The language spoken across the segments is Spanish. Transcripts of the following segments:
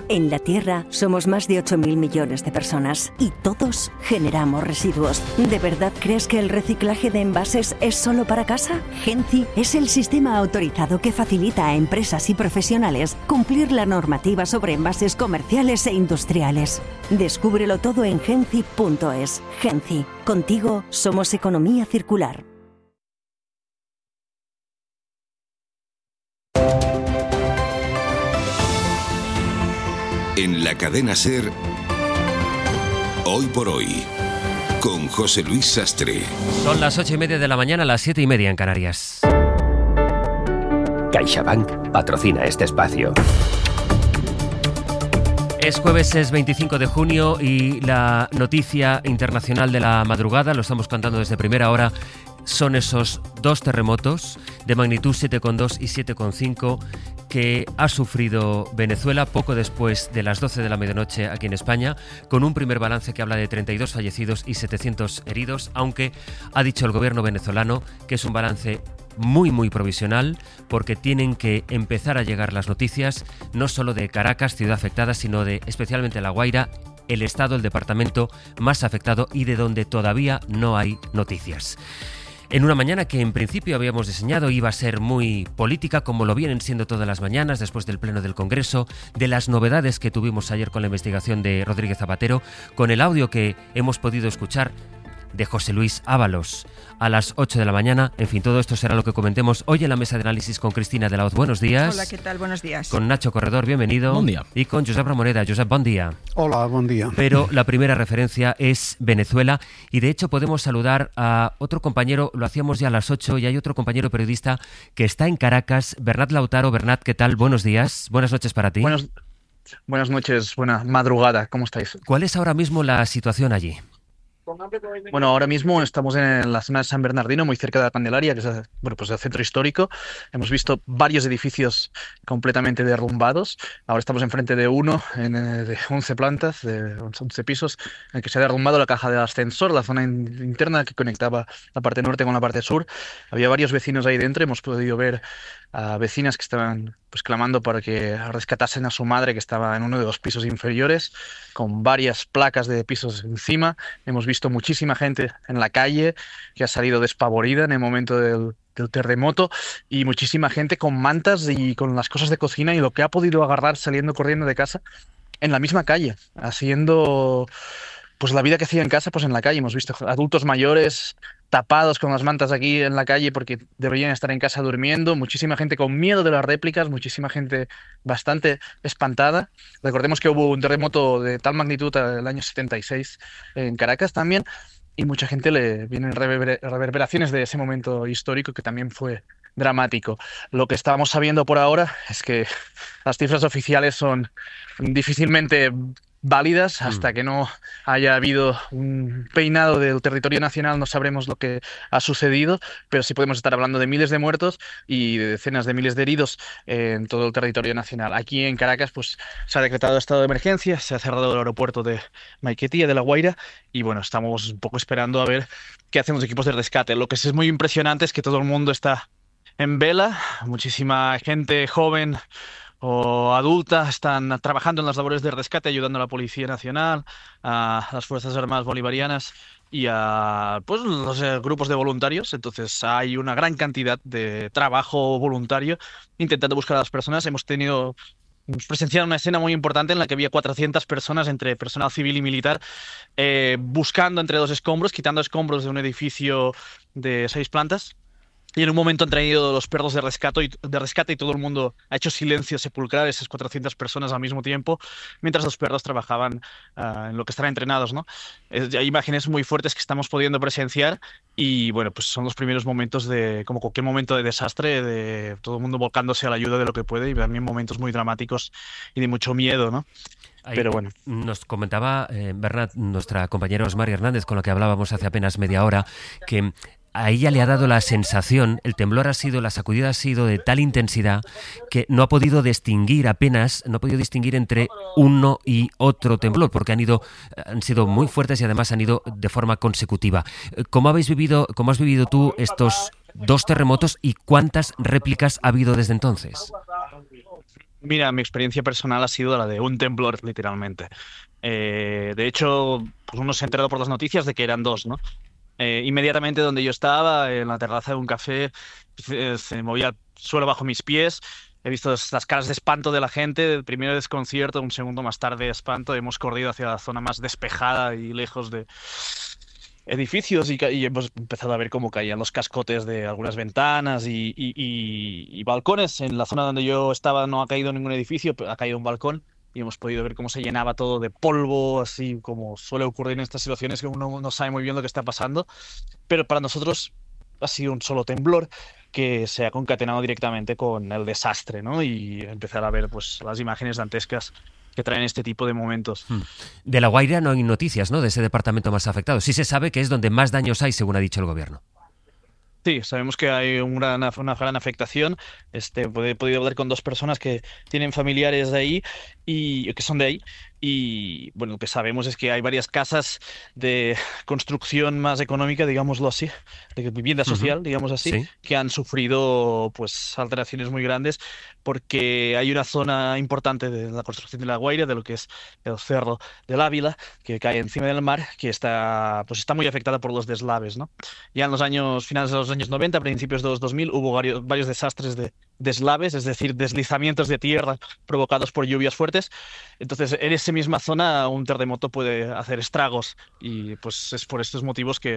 En la Tierra somos más de 8.000 millones de personas y todos generamos residuos. ¿De verdad crees que el reciclaje de envases es solo para casa? Genci es el sistema autorizado que facilita a empresas y profesionales cumplir la normativa sobre envases comerciales e industriales. Descúbrelo todo en genci.es. Genci, contigo somos economía circular. En la cadena SER, Hoy por Hoy, con José Luis Sastre. Son las 8:30 de la mañana, las 7:30 en Canarias. CaixaBank patrocina este espacio. Es jueves, es 25 de junio y la noticia internacional de la madrugada, lo estamos contando desde primera hora, son esos dos terremotos de magnitud 7,2 y 7,5 que ha sufrido Venezuela poco después de las 12 de la medianoche aquí en España, con un primer balance que habla de 32 fallecidos y 700 heridos, aunque ha dicho el gobierno venezolano que es un balance muy provisional, porque tienen que empezar a llegar las noticias no solo de Caracas, ciudad afectada, sino de especialmente La Guaira, el estado, el departamento más afectado y de donde todavía no hay noticias. En una mañana que en principio habíamos diseñado iba a ser muy política, como lo vienen siendo todas las mañanas después del pleno del Congreso, de las novedades que tuvimos ayer con la investigación de Rodríguez Zapatero, con el audio que hemos podido escuchar de José Luis Ábalos a las 8 de la mañana. En fin, todo esto será lo que comentemos hoy en la mesa de análisis con Cristina de la Hoz. Buenos días. Hola, ¿qué tal? Buenos días. Con Nacho Corredor, bienvenido. Buen día. Y con Josep Ramoneda. Josep, buen día. Hola, buen día. Pero la primera referencia es Venezuela y de hecho podemos saludar a otro compañero, lo hacíamos ya a las 8 y hay otro compañero periodista que está en Caracas, Bernat Lautaro. Bernat, ¿qué tal? Buenos días. Buenas noches para ti. Buenas noches, buena madrugada. ¿Cómo estáis? ¿Cuál es ahora mismo la situación allí? Bueno, ahora mismo estamos en la zona de San Bernardino, muy cerca de la Candelaria, que es el centro histórico. Hemos visto varios edificios completamente derrumbados. Ahora estamos enfrente de uno de 11 plantas, de 11 pisos, en el que se ha derrumbado la caja del ascensor, la zona interna que conectaba la parte norte con la parte sur. Había varios vecinos ahí dentro. Hemos podido ver a vecinas que estaban clamando para que rescatasen a su madre, que estaba en uno de los pisos inferiores, con varias placas de pisos encima. Hemos visto muchísima gente en la calle que ha salido despavorida en el momento del terremoto, y muchísima gente con mantas y con las cosas de cocina y lo que ha podido agarrar saliendo corriendo de casa en la misma calle, haciendo pues la vida que hacía en casa, pues en la calle. Hemos visto adultos mayores tapados con las mantas aquí en la calle porque deberían estar en casa durmiendo, muchísima gente con miedo de las réplicas, muchísima gente bastante espantada. Recordemos que hubo un terremoto de tal magnitud el año 76 en Caracas también, y mucha gente le vienen reverberaciones de ese momento histórico que también fue dramático. Lo que estábamos sabiendo por ahora es que las cifras oficiales son difícilmente válidas. Hasta que no haya habido un peinado del territorio nacional no sabremos lo que ha sucedido, pero sí podemos estar hablando de miles de muertos y de decenas de miles de heridos en todo el territorio nacional. Aquí en Caracas pues se ha decretado estado de emergencia, se ha cerrado el aeropuerto de Maiquetía, de La Guaira, y bueno, estamos un poco esperando a ver qué hacen los equipos de rescate. Lo que sí es muy impresionante es que todo el mundo está en vela, muchísima gente joven o adulta están trabajando en las labores de rescate, ayudando a la Policía Nacional, a las Fuerzas Armadas Bolivarianas y a los grupos de voluntarios. Entonces hay una gran cantidad de trabajo voluntario intentando buscar a las personas. Hemos presenciado una escena muy importante en la que había 400 personas entre personal civil y militar buscando entre los escombros, quitando escombros de un edificio de 6 plantas. Y en un momento han traído los perros de rescate y todo el mundo ha hecho silencio sepulcral, esas 400 personas al mismo tiempo, mientras los perros trabajaban en lo que están entrenados, ¿no? Hay imágenes muy fuertes que estamos pudiendo presenciar y, bueno, pues son los primeros momentos como cualquier momento de desastre, de todo el mundo volcándose a la ayuda de lo que puede, y también momentos muy dramáticos y de mucho miedo, ¿no? Pero bueno. Nos comentaba, Bernat, nuestra compañera Osmar Hernández, con la que hablábamos hace apenas media hora, que a ella le ha dado la sensación, el temblor la sacudida ha sido de tal intensidad que no ha podido distinguir entre uno y otro temblor, porque han sido muy fuertes y además han ido de forma consecutiva. ¿Cómo has vivido tú estos dos terremotos y cuántas réplicas ha habido desde entonces? Mira, mi experiencia personal ha sido la de un temblor, literalmente. De hecho, pues uno se ha enterado por las noticias de que eran dos, ¿no? Inmediatamente donde yo estaba, en la terraza de un café, se movía el suelo bajo mis pies. He visto las caras de espanto de la gente, el primero desconcierto, un segundo más tarde espanto. Hemos corrido hacia la zona más despejada y lejos de edificios y hemos empezado a ver cómo caían los cascotes de algunas ventanas y balcones. En la zona donde yo estaba no ha caído ningún edificio, pero ha caído un balcón y hemos podido ver cómo se llenaba todo de polvo, así como suele ocurrir en estas situaciones que uno no sabe muy bien lo que está pasando. Pero para nosotros ha sido un solo temblor que se ha concatenado directamente con el desastre, ¿no? Y empezar a ver pues las imágenes dantescas que traen este tipo de momentos. De La Guaira no hay noticias, ¿no?, de ese departamento más afectado. Sí se sabe que es donde más daños hay, según ha dicho el gobierno. Sí, sabemos que hay una gran afectación. He podido hablar con dos personas que tienen familiares de ahí y que son de ahí. Y bueno, lo que sabemos es que hay varias casas de construcción más económica, digámoslo así, de vivienda social, digamos así, Sí. que han sufrido pues alteraciones muy grandes porque hay una zona importante de la construcción de La Guaira, de lo que es el Cerro del Ávila, que cae encima del mar, que está muy afectada por los deslaves, ¿no? Ya en los finales de los años 90, principios de los 2000, hubo varios desastres de deslaves, es decir, deslizamientos de tierra provocados por lluvias fuertes. Entonces, en esa misma zona, un terremoto puede hacer estragos y pues es por estos motivos que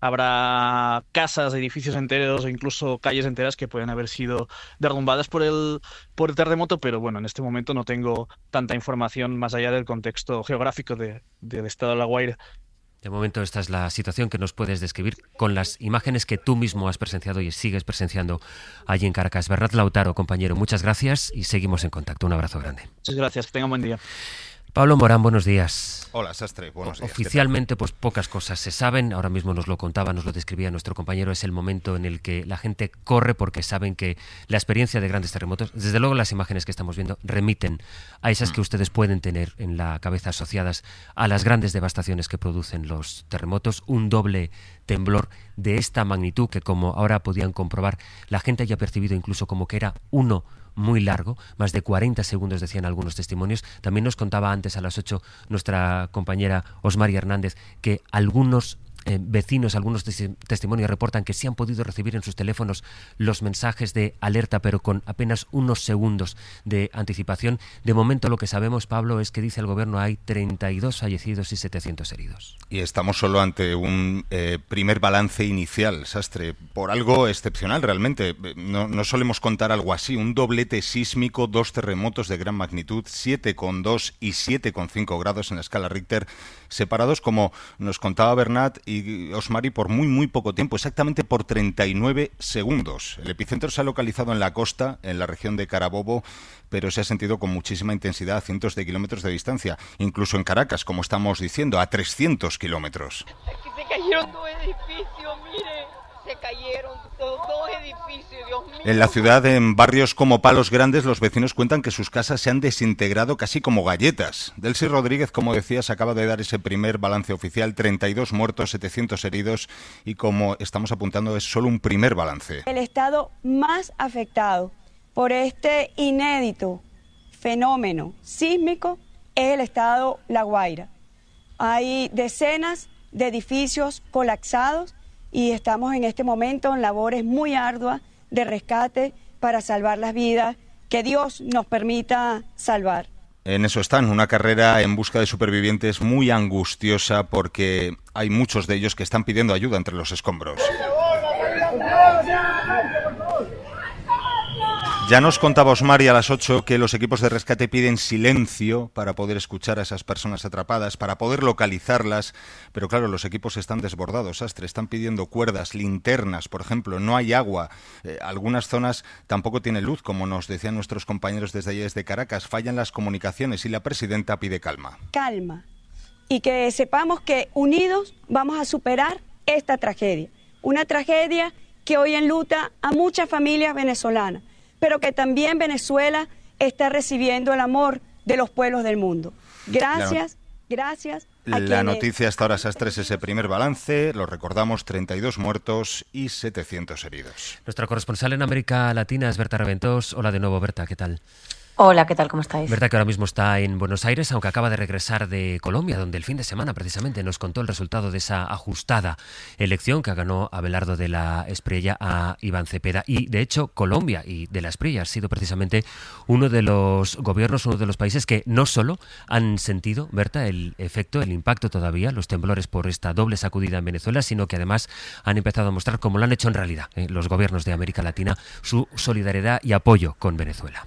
habrá casas, edificios enteros o incluso calles enteras que pueden haber sido derrumbadas por el terremoto, pero bueno, en este momento no tengo tanta información más allá del contexto geográfico del estado de La Guaira. De momento esta es la situación que nos puedes describir con las imágenes que tú mismo has presenciado y sigues presenciando allí en Caracas. Bernat Lautaro, compañero, muchas gracias y seguimos en contacto. Un abrazo grande. Muchas gracias, que tengan buen día. Pablo Morán, buenos días. Hola, Sastre, buenos días. Oficialmente, pues pocas cosas se saben. Ahora mismo nos lo contaba, nos lo describía nuestro compañero. Es el momento en el que la gente corre porque saben que la experiencia de grandes terremotos, desde luego las imágenes que estamos viendo, remiten a esas que ustedes pueden tener en la cabeza asociadas a las grandes devastaciones que producen los terremotos. Un doble temblor de esta magnitud que, como ahora podían comprobar, la gente haya percibido incluso como que era uno muy largo, más de 40 segundos decían algunos testimonios. También nos contaba antes a las 8 nuestra compañera Osmari Hernández que algunos vecinos, algunos testimonios reportan que sí han podido recibir en sus teléfonos los mensajes de alerta, pero con apenas unos segundos de anticipación. De momento lo que sabemos, Pablo, es que dice el gobierno hay 32 fallecidos y 700 heridos. Y estamos solo ante un primer balance inicial, Sastre, por algo excepcional realmente. No solemos contar algo así, un doblete sísmico, 2 terremotos de gran magnitud, 7,2 y 7,5 grados en la escala Richter, separados, como nos contaba Bernat y Osmari, por muy poco tiempo, exactamente por 39 segundos. El epicentro se ha localizado en la costa, en la región de Carabobo, pero se ha sentido con muchísima intensidad a cientos de kilómetros de distancia, incluso en Caracas, como estamos diciendo, a 300 kilómetros. Aquí se cayeron 2 edificios, mire, se cayeron dos edificios, Dios mío. En la ciudad, en barrios como Palos Grandes, los vecinos cuentan que sus casas se han desintegrado casi como galletas. Delcy Rodríguez, como decías, acaba de dar ese primer balance oficial, 32 muertos, 700 heridos, y como estamos apuntando, es solo un primer balance. El estado más afectado por este inédito fenómeno sísmico es el estado La Guaira. Hay decenas de edificios colapsados y estamos en este momento en labores muy arduas de rescate para salvar las vidas que Dios nos permita salvar. En eso están, una carrera en busca de supervivientes muy angustiosa porque hay muchos de ellos que están pidiendo ayuda entre los escombros. Ya nos contaba Osmari a las 8 que los equipos de rescate piden silencio para poder escuchar a esas personas atrapadas, para poder localizarlas, pero claro, los equipos están desbordados, Sastre, están pidiendo cuerdas, linternas, por ejemplo, no hay agua, algunas zonas tampoco tienen luz, como nos decían nuestros compañeros desde allí, desde Caracas, fallan las comunicaciones y la presidenta pide calma. Calma, y que sepamos que unidos vamos a superar esta tragedia, una tragedia que hoy enluta a muchas familias venezolanas, pero que también Venezuela está recibiendo el amor de los pueblos del mundo. Gracias, gracias. La noticia hasta ahora, Sastre, es ese primer balance, lo recordamos, 32 muertos y 700 heridos. Nuestra corresponsal en América Latina es Berta Reventós. Hola de nuevo, Berta, ¿qué tal? Hola, ¿qué tal? ¿Cómo estáis? Verdad que ahora mismo está en Buenos Aires, aunque acaba de regresar de Colombia, donde el fin de semana precisamente nos contó el resultado de esa ajustada elección que ganó Abelardo de la Espriella a Iván Cepeda. Y de hecho, Colombia y de la Espriella ha sido precisamente uno de los gobiernos, uno de los países que no solo han sentido, Berta, el efecto, el impacto todavía, los temblores por esta doble sacudida en Venezuela, sino que además han empezado a mostrar, como lo han hecho en realidad los gobiernos de América Latina, su solidaridad y apoyo con Venezuela.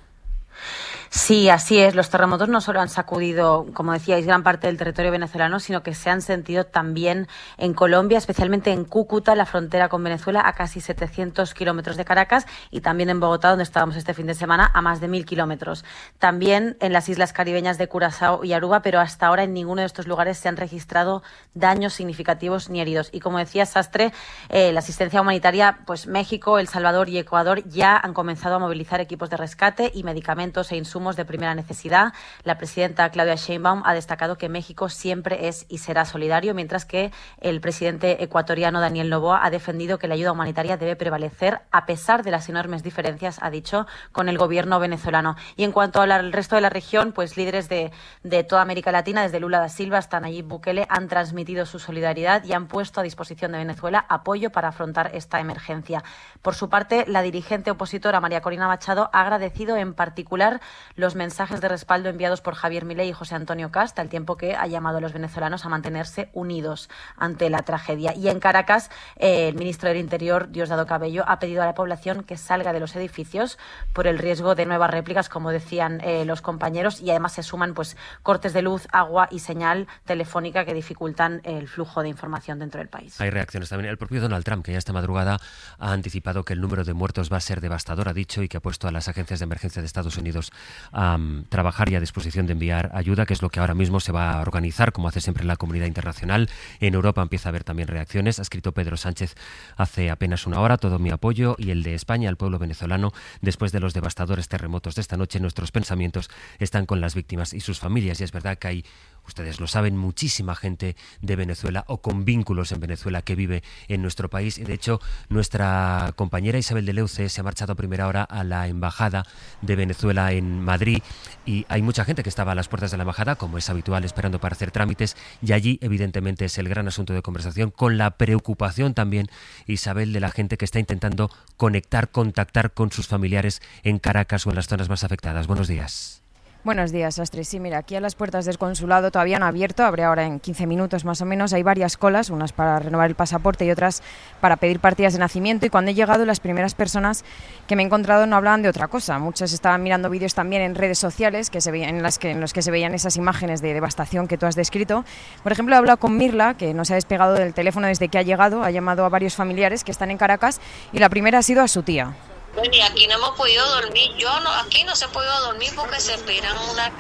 Sí, así es. Los terremotos no solo han sacudido, como decíais, gran parte del territorio venezolano, sino que se han sentido también en Colombia, especialmente en Cúcuta, la frontera con Venezuela, a casi 700 kilómetros de Caracas, y también en Bogotá, donde estábamos este fin de semana, a más de 1.000 kilómetros. También en las islas caribeñas de Curazao y Aruba, pero hasta ahora en ninguno de estos lugares se han registrado daños significativos ni heridos. Y como decía Sastre, la asistencia humanitaria, pues México, El Salvador y Ecuador ya han comenzado a movilizar equipos de rescate y medicamentos e insumos de primera necesidad. La presidenta Claudia Sheinbaum ha destacado que México siempre es y será solidario, mientras que el presidente ecuatoriano Daniel Noboa ha defendido que la ayuda humanitaria debe prevalecer a pesar de las enormes diferencias, ha dicho, con el gobierno venezolano. Y en cuanto al resto de la región, pues líderes de toda América Latina, desde Lula da Silva hasta Nayib Bukele, han transmitido su solidaridad y han puesto a disposición de Venezuela apoyo para afrontar esta emergencia. Por su parte, la dirigente opositora María Corina Machado ha agradecido en particular los mensajes de respaldo enviados por Javier Milei y José Antonio Cast, al tiempo que ha llamado a los venezolanos a mantenerse unidos ante la tragedia. Y en Caracas, el ministro del Interior, Diosdado Cabello, ha pedido a la población que salga de los edificios por el riesgo de nuevas réplicas, como decían los compañeros, y además se suman pues cortes de luz, agua y señal telefónica que dificultan el flujo de información dentro del país. Hay reacciones también. El propio Donald Trump, que ya esta madrugada ha anticipado que el número de muertos va a ser devastador, ha dicho, y que ha puesto a las agencias de emergencia de Estados Unidos a trabajar y a disposición de enviar ayuda, que es lo que ahora mismo se va a organizar, como hace siempre la comunidad internacional. En Europa empieza a haber también reacciones. Ha escrito Pedro Sánchez hace apenas una hora: todo mi apoyo y el de España al pueblo venezolano después de los devastadores terremotos de esta noche. Nuestros pensamientos están con las víctimas y sus familias. Y es verdad que hay, ustedes lo saben, muchísima gente de Venezuela o con vínculos en Venezuela que vive en nuestro país. Y de hecho, nuestra compañera Isabel de Leuce se ha marchado a primera hora a la Embajada de Venezuela en Madrid, y hay mucha gente que estaba a las puertas de la embajada, como es habitual, esperando para hacer trámites, y allí evidentemente es el gran asunto de conversación, con la preocupación también, Isabel, de la gente que está intentando contactar con sus familiares en Caracas o en las zonas más afectadas. Buenos días. Buenos días, Astre. Sí, mira, aquí a las puertas del consulado todavía no ha abierto, abre ahora en 15 minutos más o menos. Hay varias colas, unas para renovar el pasaporte y otras para pedir partidas de nacimiento, y cuando he llegado las primeras personas que me he encontrado no hablaban de otra cosa. Muchas estaban mirando vídeos también en redes sociales que se veían, en los que se veían esas imágenes de devastación que tú has descrito. Por ejemplo, he hablado con Mirla, que no se ha despegado del teléfono desde que ha llegado, ha llamado a varios familiares que están en Caracas, y la primera ha sido a su tía. Bueno, y aquí no hemos podido dormir. Aquí no se ha podido dormir porque se esperan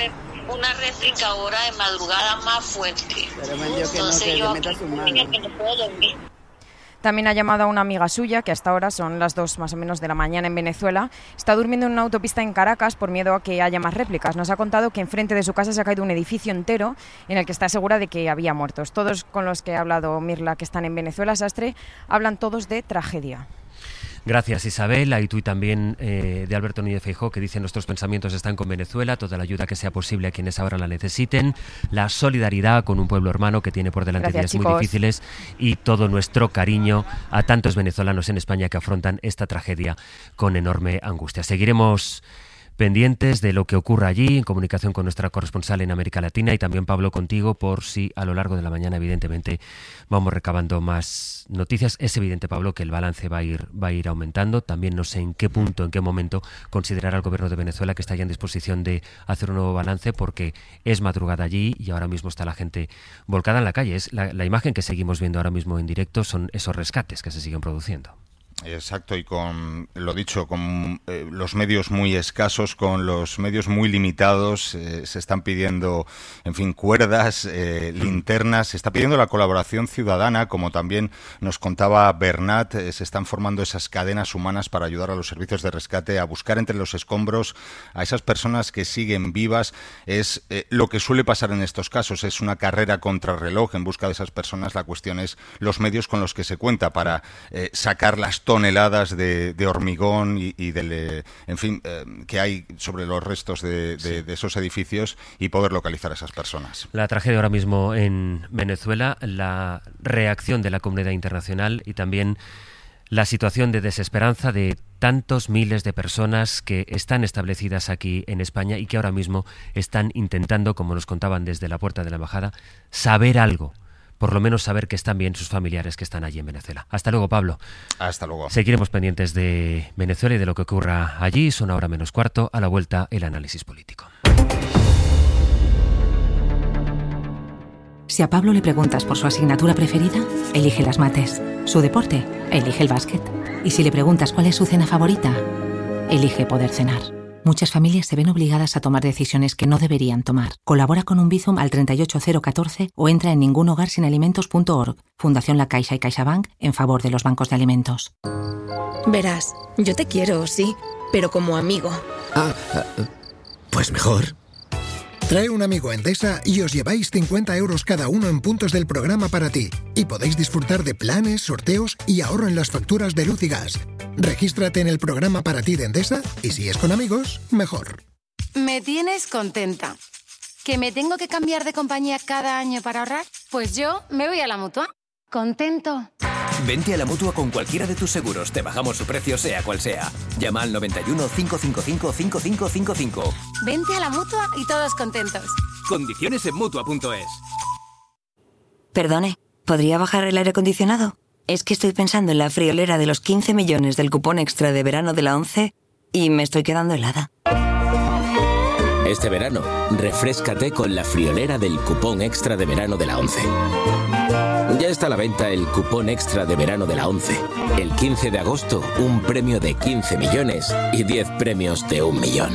una réplica ahora de madrugada más fuerte. Entonces yo aquí que no puedo dormir. También ha llamado a una amiga suya, que hasta ahora son las 2 más o menos de la mañana en Venezuela. Está durmiendo en una autopista en Caracas por miedo a que haya más réplicas. Nos ha contado que enfrente de su casa se ha caído un edificio entero en el que está segura de que había muertos. Todos con los que ha hablado Mirla, que están en Venezuela, Sastre, hablan todos de tragedia. Gracias, Isabel. Ahí tú y también de Alberto Núñez Feijóo, que dice: nuestros pensamientos están con Venezuela, toda la ayuda que sea posible a quienes ahora la necesiten, la solidaridad con un pueblo hermano que tiene por delante días muy difíciles, y todo nuestro cariño a tantos venezolanos en España que afrontan esta tragedia con enorme angustia. Seguiremos pendientes de lo que ocurra allí, en comunicación con nuestra corresponsal en América Latina, y también, Pablo, contigo, por si a lo largo de la mañana evidentemente vamos recabando más noticias. Es evidente, Pablo, que el balance va a ir aumentando. También no sé en qué punto, en qué momento considerará el gobierno de Venezuela que está ya en disposición de hacer un nuevo balance, porque es madrugada allí y ahora mismo está la gente volcada en la calle. Es la imagen que seguimos viendo ahora mismo en directo, son esos rescates que se siguen produciendo. Exacto, y con lo dicho, con los medios muy escasos, con los medios muy limitados, se están pidiendo, en fin, cuerdas, linternas, se está pidiendo la colaboración ciudadana, como también nos contaba Bernat, se están formando esas cadenas humanas para ayudar a los servicios de rescate a buscar entre los escombros a esas personas que siguen vivas. Es lo que suele pasar en estos casos, es una carrera contrarreloj en busca de esas personas. La cuestión es los medios con los que se cuenta para sacar las toneladas toneladas de hormigón y en fin, que hay sobre los restos de esos edificios y poder localizar a esas personas. La tragedia ahora mismo en Venezuela, la reacción de la comunidad internacional y también la situación de desesperanza de tantos miles de personas que están establecidas aquí en España y que ahora mismo están intentando, como nos contaban desde la puerta de la embajada, saber algo. Por lo menos saber que están bien sus familiares que están allí en Venezuela. Hasta luego, Pablo. Hasta luego. Seguiremos pendientes de Venezuela y de lo que ocurra allí. Son ahora menos cuarto. A la vuelta, el análisis político. Si a Pablo le preguntas por su asignatura preferida, elige las mates. Su deporte, elige el básquet. Y si le preguntas cuál es su cena favorita, elige poder cenar. Muchas familias se ven obligadas a tomar decisiones que no deberían tomar. Colabora con un Bizum al 38014 o entra en ningunhogarsinalimentos.org. Fundación La Caixa y CaixaBank en favor de los bancos de alimentos. Verás, yo te quiero, sí, pero como amigo. Pues mejor. Trae un amigo a Endesa y os lleváis 50 euros cada uno en puntos del programa para ti. Y podéis disfrutar de planes, sorteos y ahorro en las facturas de luz y gas. Regístrate en el programa para ti de Endesa y si es con amigos, mejor. Me tienes contenta. ¿Que me tengo que cambiar de compañía cada año para ahorrar? Pues yo me voy a la Mutua. ¿Contento? Vente a la Mutua con cualquiera de tus seguros. Te bajamos su precio sea cual sea. Llama al 91 555 5555. Vente a la Mutua y todos contentos. Condiciones en Mutua.es. Perdone, ¿podría bajar el aire acondicionado? Es que estoy pensando en la friolera de los 15 millones del cupón extra de verano de la ONCE y me estoy quedando helada. Este verano, refréscate con la friolera del cupón extra de verano de la ONCE. Ya está a la venta el cupón extra de verano de la ONCE. El 15 de agosto, un premio de 15 millones y 10 premios de 1 millón.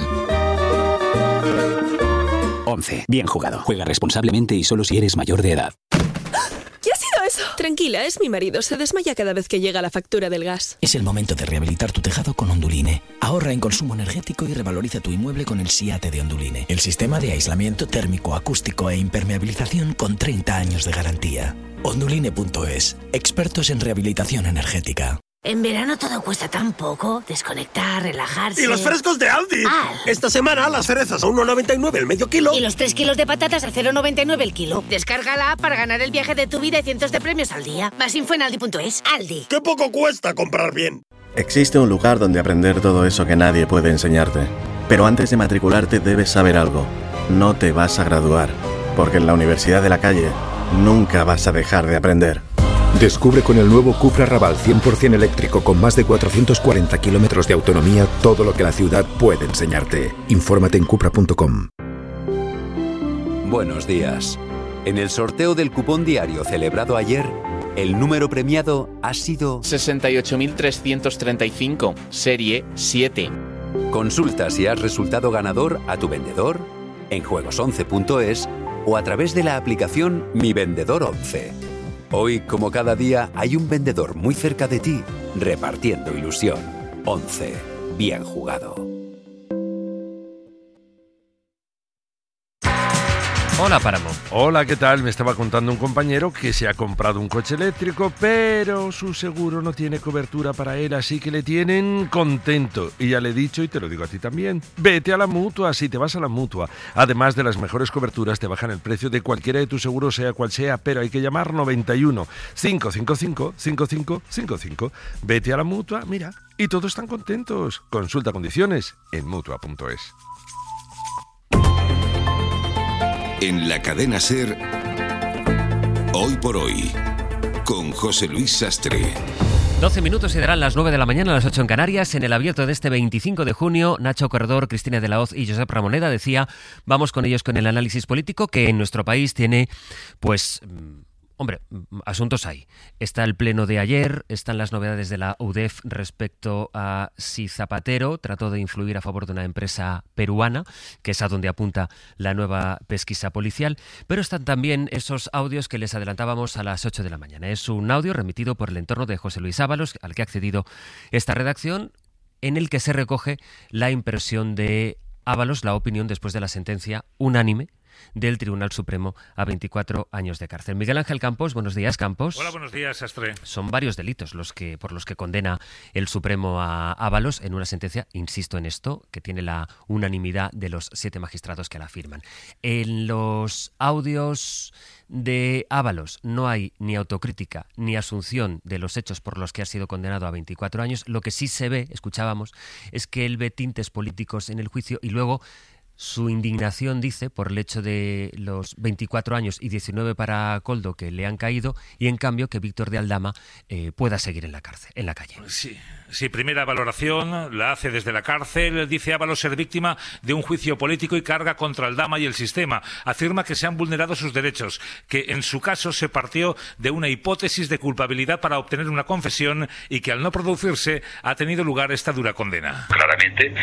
ONCE. Bien jugado. Juega responsablemente y solo si eres mayor de edad. ¿Qué ha sido eso? Tranquila, es mi marido. Se desmaya cada vez que llega la factura del gas. Es el momento de rehabilitar tu tejado con Onduline. Ahorra en consumo energético y revaloriza tu inmueble con el SIATE de Onduline. El sistema de aislamiento térmico, acústico e impermeabilización con 30 años de garantía. Onduline.es. Expertos en rehabilitación energética. En verano todo cuesta tan poco. Desconectar, relajarse... ¡Y los frescos de Aldi! Esta semana las cerezas a 1,99 el medio kilo. Y los 3 kilos de patatas a 0,99 el kilo. Descarga la app para ganar el viaje de tu vida y cientos de premios al día. Más info en Aldi.es. Aldi. ¡Qué poco cuesta comprar bien! Existe un lugar donde aprender todo eso que nadie puede enseñarte. Pero antes de matricularte debes saber algo. No te vas a graduar. Porque en la Universidad de la Calle nunca vas a dejar de aprender. Descubre con el nuevo Cupra Raval 100% eléctrico con más de 440 kilómetros de autonomía todo lo que la ciudad puede enseñarte. Infórmate en cupra.com. Buenos días. En el sorteo del cupón diario celebrado ayer, el número premiado ha sido 68.335, serie 7. Consulta si has resultado ganador a tu vendedor, en juegos11.es o a través de la aplicación Mi Vendedor 11. Hoy, como cada día, hay un vendedor muy cerca de ti, repartiendo ilusión. 11. Bien jugado. Hola, Páramo. Hola, ¿qué tal? Me estaba contando un compañero que se ha comprado un coche eléctrico, pero su seguro no tiene cobertura para él, así que le tienen contento. Y ya le he dicho, y te lo digo a ti también, vete a la Mutua, si te vas a la Mutua. Además de las mejores coberturas, te bajan el precio de cualquiera de tus seguros, sea cual sea, pero hay que llamar 91 555 5555. Vete a la Mutua, mira, y todos están contentos. Consulta condiciones en Mutua.es. En la cadena SER, Hoy por Hoy, con José Luis Sastre. 12 minutos y darán las 9 de la mañana, a las 8 en Canarias. En el abierto de este 25 de junio, Nacho Corredor, Cristina de la Hoz y Josep Ramoneda decía, vamos con ellos con el análisis político que en nuestro país tiene, pues... Hombre, asuntos hay. Está el pleno de ayer, están las novedades de la UDEF respecto a si Zapatero trató de influir a favor de una empresa peruana, que es a donde apunta la nueva pesquisa policial, pero están también esos audios que les adelantábamos a las 8 de la mañana. Es un audio remitido por el entorno de José Luis Ábalos, al que ha accedido esta redacción, en el que se recoge la impresión de Ábalos, la opinión después de la sentencia unánime del Tribunal Supremo a 24 años de cárcel. Miguel Ángel Campos, buenos días, Campos. Hola, buenos días, Sastre. Son varios delitos por los que condena el Supremo a Ábalos en una sentencia, insisto en esto, que tiene la unanimidad de los 7 magistrados que la firman. En los audios de Ábalos no hay ni autocrítica ni asunción de los hechos por los que ha sido condenado a 24 años. Lo que sí se ve, escuchábamos, es que él ve tintes políticos en el juicio y luego su indignación, dice, por el hecho de los 24 años y 19 para Koldo que le han caído, y en cambio que Víctor de Aldama pueda seguir en la calle. Sí, primera valoración la hace desde la cárcel. Dice Ábalos ser víctima de un juicio político y carga contra Aldama y el sistema. Afirma que se han vulnerado sus derechos, que en su caso se partió de una hipótesis de culpabilidad para obtener una confesión y que al no producirse ha tenido lugar esta dura condena. Claramente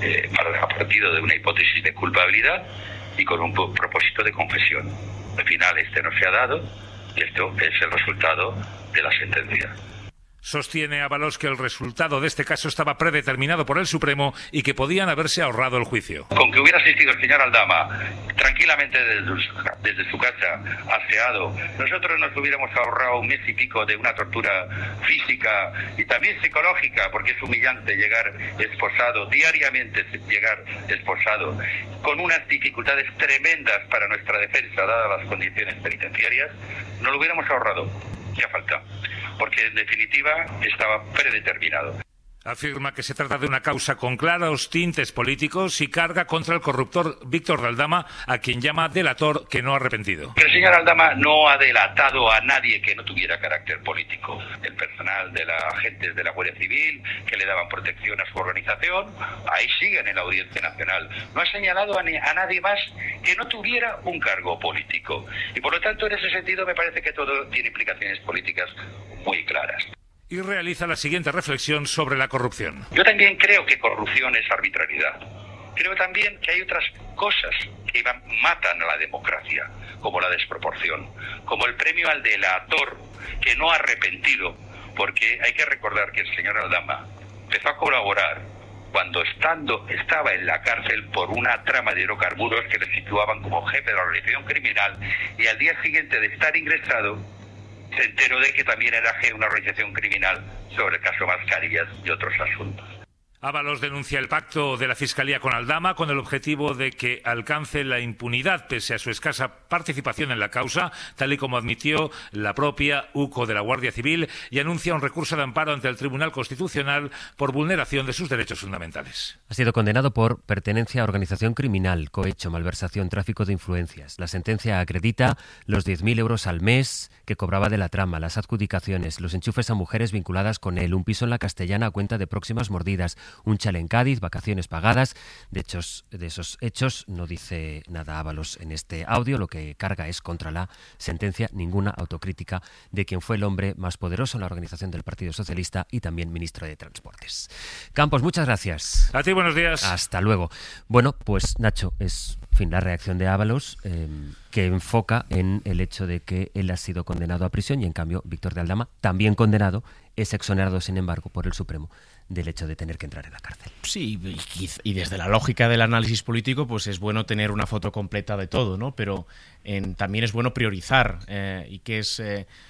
ha partido de una hipótesis de culpabilidad y con un propósito de confesión. Al final no se ha dado y esto es el resultado de la sentencia. Sostiene Ábalos que el resultado de este caso estaba predeterminado por el Supremo y que podían haberse ahorrado el juicio. Con que hubiera asistido el señor Aldama tranquilamente desde su casa, aseado, nosotros nos hubiéramos ahorrado un mes y pico de una tortura física y también psicológica, porque es humillante llegar esposado, diariamente llegar esposado, con unas dificultades tremendas para nuestra defensa, dadas las condiciones penitenciarias, no lo hubiéramos ahorrado. Ya falta, porque en definitiva estaba predeterminado. Afirma que se trata de una causa con claros tintes políticos y carga contra el corruptor Víctor de Aldama, a quien llama delator que no arrepentido. El señor Aldama no ha delatado a nadie que no tuviera carácter político. El personal de los agentes de la Guardia Civil que le daban protección a su organización, ahí siguen en la Audiencia Nacional. No ha señalado a nadie más que no tuviera un cargo político. Y por lo tanto, en ese sentido, me parece que todo tiene implicaciones políticas muy claras. Y realiza la siguiente reflexión sobre la corrupción. Yo también creo que corrupción es arbitrariedad. Creo también que hay otras cosas que matan a la democracia, como la desproporción, como el premio al delator que no ha arrepentido, porque hay que recordar que el señor Aldama empezó a colaborar cuando estaba en la cárcel por una trama de hidrocarburos que le situaban como jefe de la organización criminal, y al día siguiente de estar ingresado se enteró de que también era jefe de una organización criminal sobre el caso Mascarillas y otros asuntos. Ábalos denuncia el pacto de la Fiscalía con Aldama con el objetivo de que alcance la impunidad pese a su escasa participación en la causa, tal y como admitió la propia UCO de la Guardia Civil, y anuncia un recurso de amparo ante el Tribunal Constitucional por vulneración de sus derechos fundamentales. Ha sido condenado por pertenencia a organización criminal, cohecho, malversación, tráfico de influencias. La sentencia acredita los 10.000 euros al mes que cobraba de la trama, las adjudicaciones, los enchufes a mujeres vinculadas con él, un piso en la Castellana a cuenta de próximas mordidas, un chale en Cádiz, vacaciones pagadas. De esos hechos no dice nada Ábalos en este audio. Lo que carga es contra la sentencia, ninguna autocrítica de quien fue el hombre más poderoso en la organización del Partido Socialista y también ministro de Transportes. Campos, muchas gracias. A ti, buenos días. Hasta luego. Bueno, pues Nacho, es la reacción de Ábalos, que enfoca en el hecho de que él ha sido condenado a prisión y en cambio Víctor de Aldama, también condenado, es exonerado sin embargo por el Supremo del hecho de tener que entrar en la cárcel. Sí, y desde la lógica del análisis político pues es bueno tener una foto completa de todo, ¿no? Pero también es bueno priorizar y qué es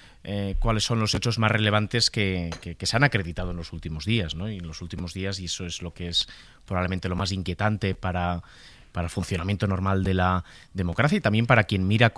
cuáles son los hechos más relevantes que se han acreditado en los últimos días, ¿no? Y en los últimos días, y eso es lo que es probablemente lo más inquietante para el funcionamiento normal de la democracia y también para quien mira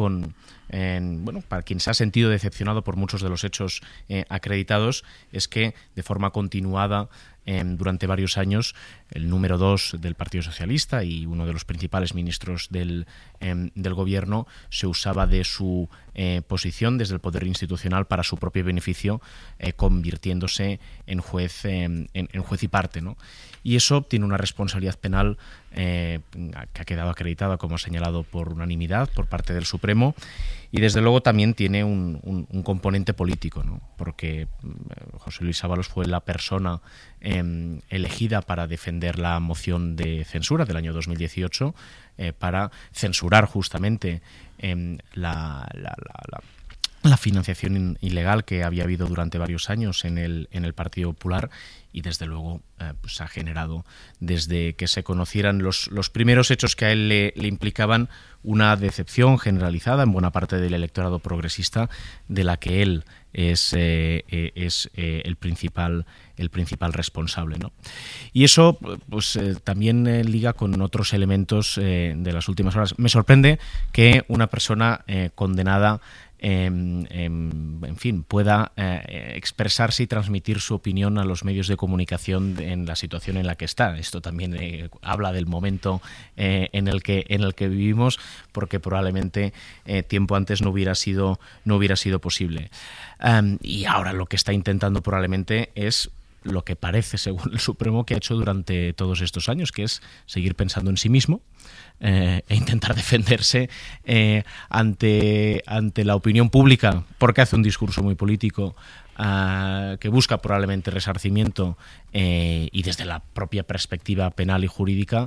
para quien se ha sentido decepcionado por muchos de los hechos acreditados, es que de forma continuada durante varios años el número 2 del Partido Socialista y uno de los principales ministros del gobierno se usaba de su posición desde el poder institucional para su propio beneficio, convirtiéndose en juez y parte, ¿no? Y eso tiene una responsabilidad penal que ha quedado acreditada, como ha señalado, por unanimidad por parte del Supremo, y desde luego también tiene un componente político, ¿no? Porque José Luis Ábalos fue la persona elegida para defender la moción de censura del año 2018, para censurar justamente la financiación ilegal que había habido durante varios años en el Partido Popular, y desde luego pues ha generado, desde que se conocieran los primeros hechos que a él le implicaban, una decepción generalizada en buena parte del electorado progresista, de la que él es el principal responsable, ¿no? Y eso pues también liga con otros elementos de las últimas horas. Me sorprende que una persona condenada en fin, pueda expresarse y transmitir su opinión a los medios de comunicación en la situación en la que está. Esto también habla del momento en el que vivimos, porque probablemente tiempo antes no hubiera sido posible. Y ahora lo que está intentando probablemente es lo que parece, según el Supremo, que ha hecho durante todos estos años, que es seguir pensando en sí mismo e intentar defenderse ante la opinión pública, porque hace un discurso muy político que busca probablemente resarcimiento y desde la propia perspectiva penal y jurídica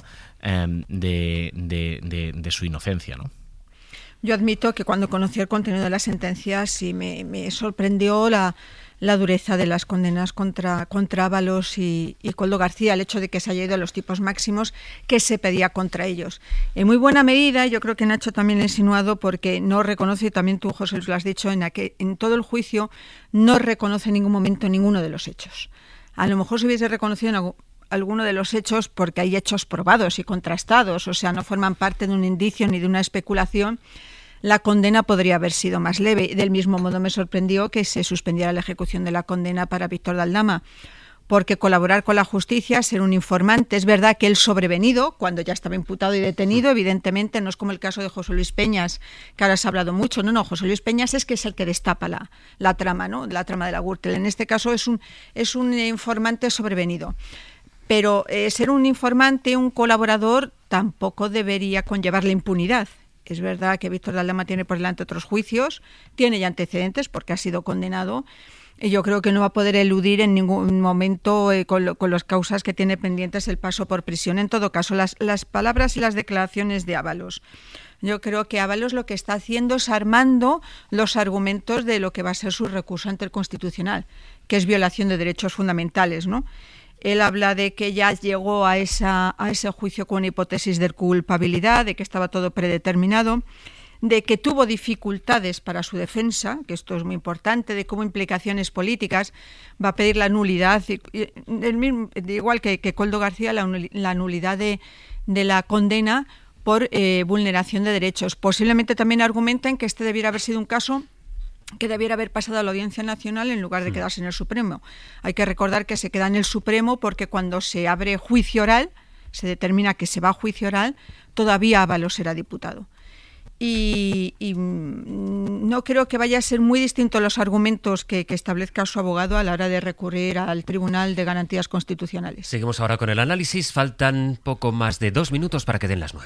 de su inocencia, ¿no? Yo admito que cuando conocí el contenido de la sentencia sí me sorprendió la dureza de las condenas contra Ábalos y Koldo García, el hecho de que se haya ido a los tipos máximos que se pedía contra ellos. En muy buena medida, yo creo que Nacho también lo ha insinuado, porque no reconoce, y también tú, José Luis, lo has dicho, en todo el juicio no reconoce en ningún momento ninguno de los hechos. A lo mejor se hubiese reconocido en alguno de los hechos porque hay hechos probados y contrastados, o sea, no forman parte de un indicio ni de una especulación. La condena podría haber sido más leve. Del mismo modo me sorprendió que se suspendiera la ejecución de la condena para Víctor de Aldama, porque colaborar con la justicia, ser un informante, es verdad que el sobrevenido, cuando ya estaba imputado y detenido, evidentemente no es como el caso de José Luis Peñas, que ahora se ha hablado mucho. No, José Luis Peñas es que es el que destapa la trama, ¿no? La trama de la Gürtel. En este caso es un informante sobrevenido. Pero ser un informante, un colaborador, tampoco debería conllevar la impunidad. Es verdad que Víctor de Aldama tiene por delante otros juicios, tiene ya antecedentes porque ha sido condenado, y yo creo que no va a poder eludir en ningún momento con las causas que tiene pendientes el paso por prisión. En todo caso, las palabras y las declaraciones de Ábalos. Yo creo que Ábalos lo que está haciendo es armando los argumentos de lo que va a ser su recurso ante el Constitucional, que es violación de derechos fundamentales, ¿no? Él habla de que ya llegó a ese juicio con una hipótesis de culpabilidad, de que estaba todo predeterminado, de que tuvo dificultades para su defensa, que esto es muy importante, de cómo implicaciones políticas va a pedir la nulidad, igual que Koldo García, la nulidad de la condena por vulneración de derechos. Posiblemente también argumenten que este debiera haber sido un caso que debiera haber pasado a la Audiencia Nacional en lugar de quedarse en el Supremo. Hay que recordar que se queda en el Supremo porque cuando se abre juicio oral, se determina que se va a juicio oral, todavía Ábalos será diputado. Y no creo que vaya a ser muy distinto los argumentos que establezca su abogado a la hora de recurrir al Tribunal de Garantías Constitucionales. Seguimos ahora con el análisis. Faltan poco más de 2 minutos para que den las 9.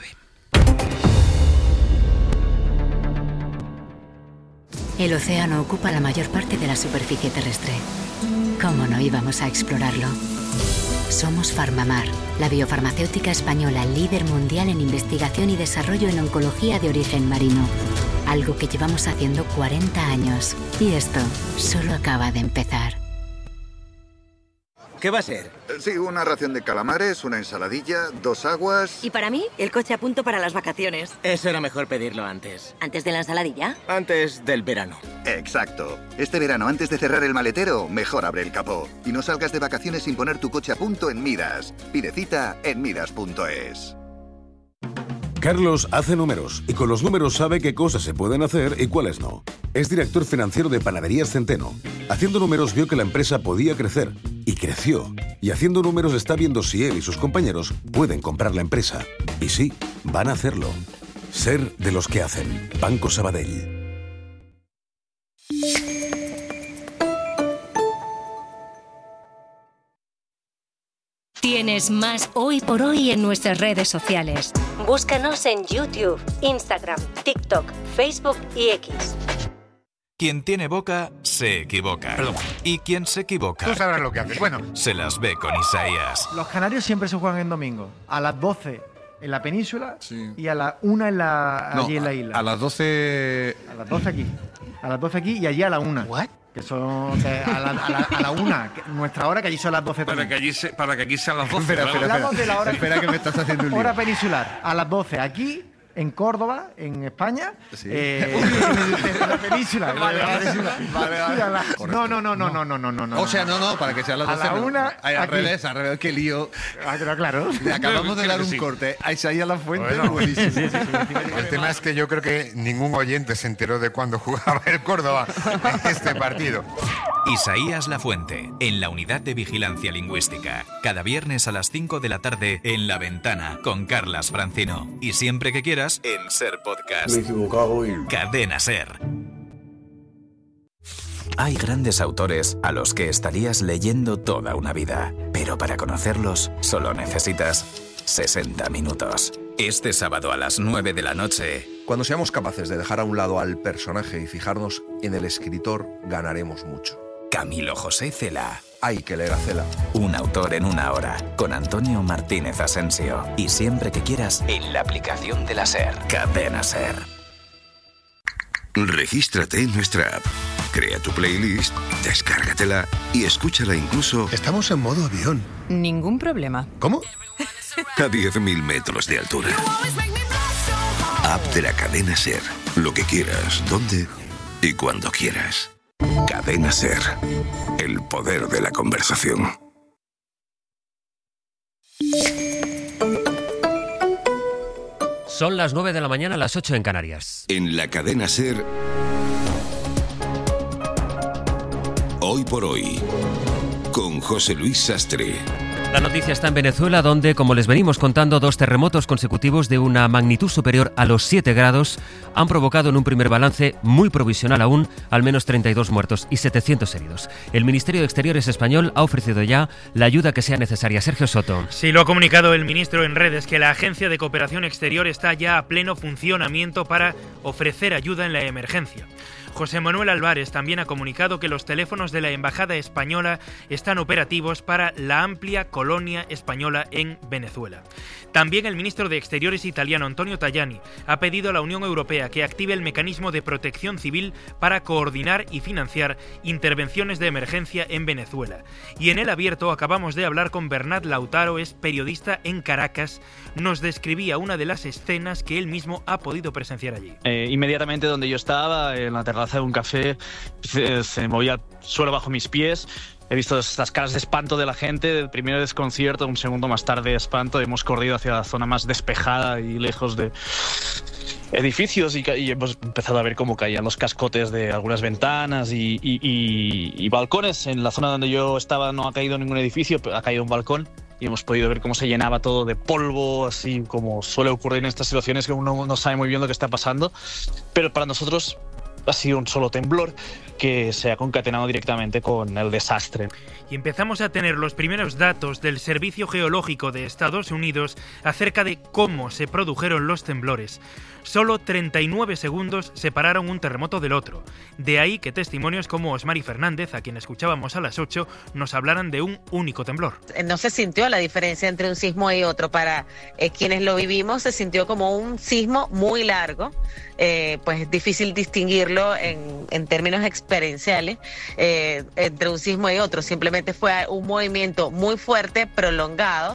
El océano ocupa la mayor parte de la superficie terrestre. ¿Cómo no íbamos a explorarlo? Somos Farmamar, la biofarmacéutica española líder mundial en investigación y desarrollo en oncología de origen marino. Algo que llevamos haciendo 40 años. Y esto solo acaba de empezar. ¿Qué va a ser? Sí, una ración de calamares, una ensaladilla, 2 aguas... Y para mí, el coche a punto para las vacaciones. Eso era mejor pedirlo antes. ¿Antes de la ensaladilla? Antes del verano. Exacto. Este verano, antes de cerrar el maletero, mejor abre el capó. Y no salgas de vacaciones sin poner tu coche a punto en Midas. Pide cita en midas.es. Carlos hace números y con los números sabe qué cosas se pueden hacer y cuáles no. Es director financiero de Panaderías Centeno. Haciendo números vio que la empresa podía crecer y creció. Y haciendo números está viendo si él y sus compañeros pueden comprar la empresa. Y sí, van a hacerlo. Ser de los que hacen. Banco Sabadell. Tienes más Hoy por Hoy en nuestras redes sociales. Búscanos en YouTube, Instagram, TikTok, Facebook y X. Quien tiene boca, se equivoca. Perdón. Y quien se equivoca... Tú sabrás lo que haces. Bueno. Se las ve con Isaías. Los canarios siempre se juegan en domingo, a las 12. en la península y a la 1 allí en la isla. A las 12... A las 12 aquí. A las 12 aquí y allí a la 1. ¿What? Que son a la 1, nuestra hora, que allí son las 12 también. Para que aquí sean las 12. Hablamos de la hora. Espera que me estás haciendo un lío. Hora peninsular. A las 12 aquí, en Córdoba, en España. Sí. En la península. Vale. No. O sea, no, para que sean las 12. A la 1. Al revés, qué lío. Claro. Le acabamos de dar un corte a Isaías Lafuente. Buenísimo. Sí. El tema es que yo creo que ningún oyente se enteró de cuándo jugaba el Córdoba en este partido. Isaías Lafuente, en la Unidad de Vigilancia Lingüística. Cada viernes a las 5 de la tarde en La Ventana, con Carlas Francino. Y siempre que quieras, en Ser Podcast. Me he equivocado y... Cadena Ser. Hay grandes autores a los que estarías leyendo toda una vida, pero para conocerlos solo necesitas 60 minutos. Este sábado a las 9 de la noche... Cuando seamos capaces de dejar a un lado al personaje y fijarnos en el escritor, ganaremos mucho. Camilo José Cela. Hay que leer a Cela. Un autor en una hora, con Antonio Martínez Asensio. Y siempre que quieras, en la aplicación de la SER. Cadena SER. Regístrate en nuestra app. Crea tu playlist, descárgatela y escúchala incluso... Estamos en modo avión. Ningún problema. ¿Cómo? A 10.000 metros de altura. App de la Cadena SER. Lo que quieras, donde y cuando quieras. Cadena SER. El poder de la conversación. Son las 9 de la mañana, las 8 en Canarias. En la Cadena SER. Hoy por hoy. Con José Luis Sastre. La noticia está en Venezuela, donde, como les venimos contando, 2 terremotos consecutivos de una magnitud superior a los 7 grados han provocado en un primer balance, muy provisional aún, al menos 32 muertos y 700 heridos. El Ministerio de Exteriores español ha ofrecido ya la ayuda que sea necesaria. Sergio Soto. Sí, lo ha comunicado el ministro en redes, que la Agencia de Cooperación Exterior está ya a pleno funcionamiento para ofrecer ayuda en la emergencia. José Manuel Álvarez también ha comunicado que los teléfonos de la Embajada Española están operativos para la amplia colonia española en Venezuela. También el ministro de Exteriores italiano, Antonio Tajani, ha pedido a la Unión Europea que active el mecanismo de protección civil para coordinar y financiar intervenciones de emergencia en Venezuela. Y en El Abierto acabamos de hablar con Bernat Lautaro, es periodista en Caracas. Nos describía una de las escenas que él mismo ha podido presenciar allí. Inmediatamente donde yo estaba, en la terraza de un café, se movía el suelo bajo mis pies. He visto estas caras de espanto de la gente, el primero desconcierto, un segundo más tarde espanto. Hemos corrido hacia la zona más despejada y lejos de edificios y hemos empezado a ver cómo caían los cascotes de algunas ventanas y balcones. En la zona donde yo estaba no ha caído ningún edificio, pero ha caído un balcón. Y hemos podido ver cómo se llenaba todo de polvo, así como suele ocurrir en estas situaciones que uno no sabe muy bien lo que está pasando. Pero para nosotros ha sido un solo temblor que se ha concatenado directamente con el desastre. Y empezamos a tener los primeros datos del Servicio Geológico de Estados Unidos acerca de cómo se produjeron los temblores. Solo 39 segundos separaron un terremoto del otro. De ahí que testimonios como Osmari Fernández, a quien escuchábamos a las 8, nos hablaran de un único temblor. No se sintió la diferencia entre un sismo y otro. Para quienes lo vivimos se sintió como un sismo muy largo. Pues es difícil distinguirlo en términos experienciales entre un sismo y otro. Simplemente fue un movimiento muy fuerte, prolongado.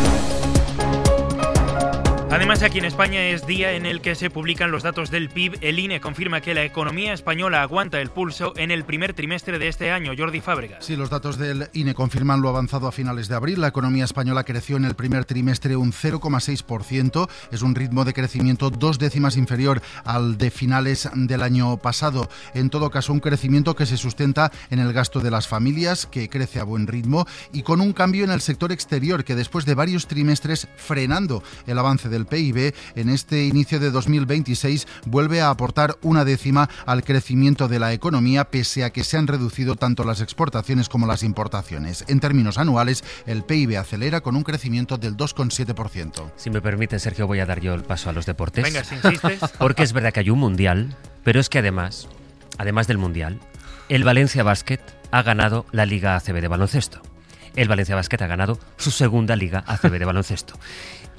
Además, aquí en España es día en el que se publican los datos del PIB. El INE confirma que la economía española aguanta el pulso en el primer trimestre de este año. Jordi Fábregas. Sí, los datos del INE confirman lo avanzado a finales de abril. La economía española creció en el primer trimestre un 0,6%. Es un ritmo de crecimiento 2 décimas inferior al de finales del año pasado. En todo caso, un crecimiento que se sustenta en el gasto de las familias, que crece a buen ritmo, y con un cambio en el sector exterior, que después de varios trimestres frenando el avance del PIB, en este inicio de 2026 vuelve a aportar 1 décima al crecimiento de la economía, pese a que se han reducido tanto las exportaciones como las importaciones. En términos anuales, el PIB acelera con un crecimiento del 2,7%. Si me permite, Sergio, voy a dar yo el paso a los deportes. Venga, si insistes. Porque es verdad que hay un mundial, pero es que además del mundial, el Valencia Basket ha ganado la Liga ACB de baloncesto. El Valencia Basket ha ganado su segunda Liga ACB de baloncesto.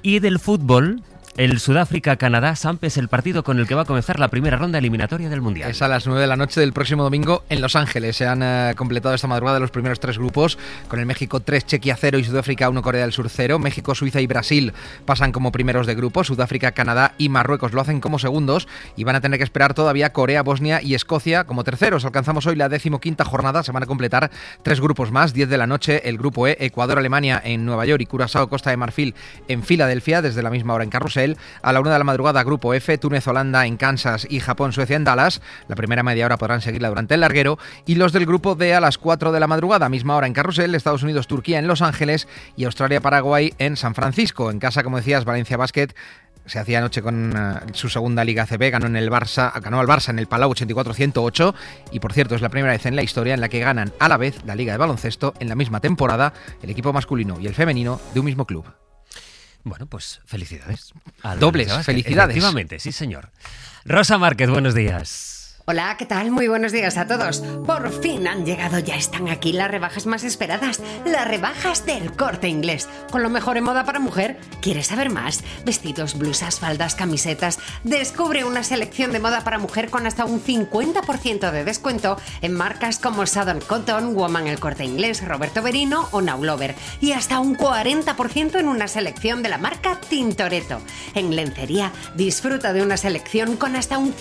Y del fútbol, el Sudáfrica-Canadá, Samp, es el partido con el que va a comenzar la primera ronda eliminatoria del Mundial. Es a las 9 de la noche del próximo domingo en Los Ángeles. Se han completado esta madrugada los primeros 3 grupos, con el México 3, Chequia 0 y Sudáfrica 1, Corea del Sur 0. México, Suiza y Brasil pasan como primeros de grupo. Sudáfrica, Canadá y Marruecos lo hacen como segundos y van a tener que esperar todavía Corea, Bosnia y Escocia como terceros. Alcanzamos hoy la 15ª jornada. Se van a completar 3 grupos más. 10 de la noche el grupo E, Ecuador, Alemania en Nueva York y Curazao, Costa de Marfil en Filadelfia, desde la misma hora en Carrusel. A la 1 de la madrugada, grupo F, Túnez, Holanda en Kansas y Japón, Suecia en Dallas. La primera media hora podrán seguirla durante el larguero. Y los del grupo D a las 4 de la madrugada, misma hora en Carrusel, Estados Unidos, Turquía en Los Ángeles y Australia, Paraguay en San Francisco. En casa, como decías, Valencia Basket se hacía anoche con su segunda Liga ACB, ganó al Barça en el Palau 84-108 y, por cierto, es la primera vez en la historia en la que ganan a la vez la Liga de Baloncesto en la misma temporada el equipo masculino y el femenino de un mismo club. Bueno, pues felicidades. Dobles felicidades. Efectivamente, sí señor. Rosa Márquez, buenos días. Hola, ¿qué tal? Muy buenos días a todos. Por fin han llegado, ya están aquí las rebajas más esperadas, las rebajas del Corte Inglés. Con lo mejor en moda para mujer. ¿Quieres saber más? Vestidos, blusas, faldas, camisetas. Descubre una selección de moda para mujer con hasta un 50% de descuento en marcas como Southern Cotton, Woman El Corte Inglés, Roberto Berino o Now Lover. Y hasta un 40% en una selección de la marca Tintoretto. En lencería, disfruta de una selección con hasta un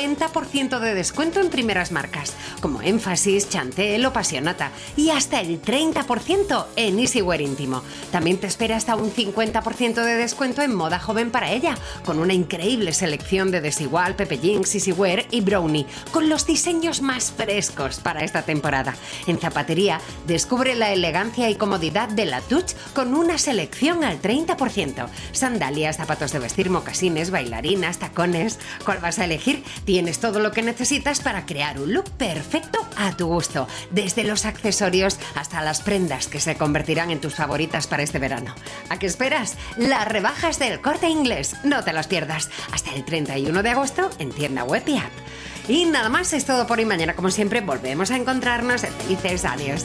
50% de descuento en primeras marcas como Énfasis, Chantel o Passionata y hasta el 30% en Easywear íntimo. También te espera hasta un 50% de descuento en moda joven para ella, con una increíble selección de Desigual, Pepe Jeans, Easywear y Brownie, con los diseños más frescos para esta temporada. En zapatería, descubre la elegancia y comodidad de la Touch con una selección al 30%. Sandalias, zapatos de vestir, mocasines, bailarinas, tacones. ¿Cuál vas a elegir? Tienes todo lo que necesitas para crear un look perfecto a tu gusto, desde los accesorios hasta las prendas que se convertirán en tus favoritas para este verano. ¿A qué esperas? Las rebajas del Corte Inglés, no te las pierdas, hasta el 31 de agosto en tienda web y app. Y nada más, es todo por hoy. Mañana, como siempre, volvemos a encontrarnos. Felices, adiós.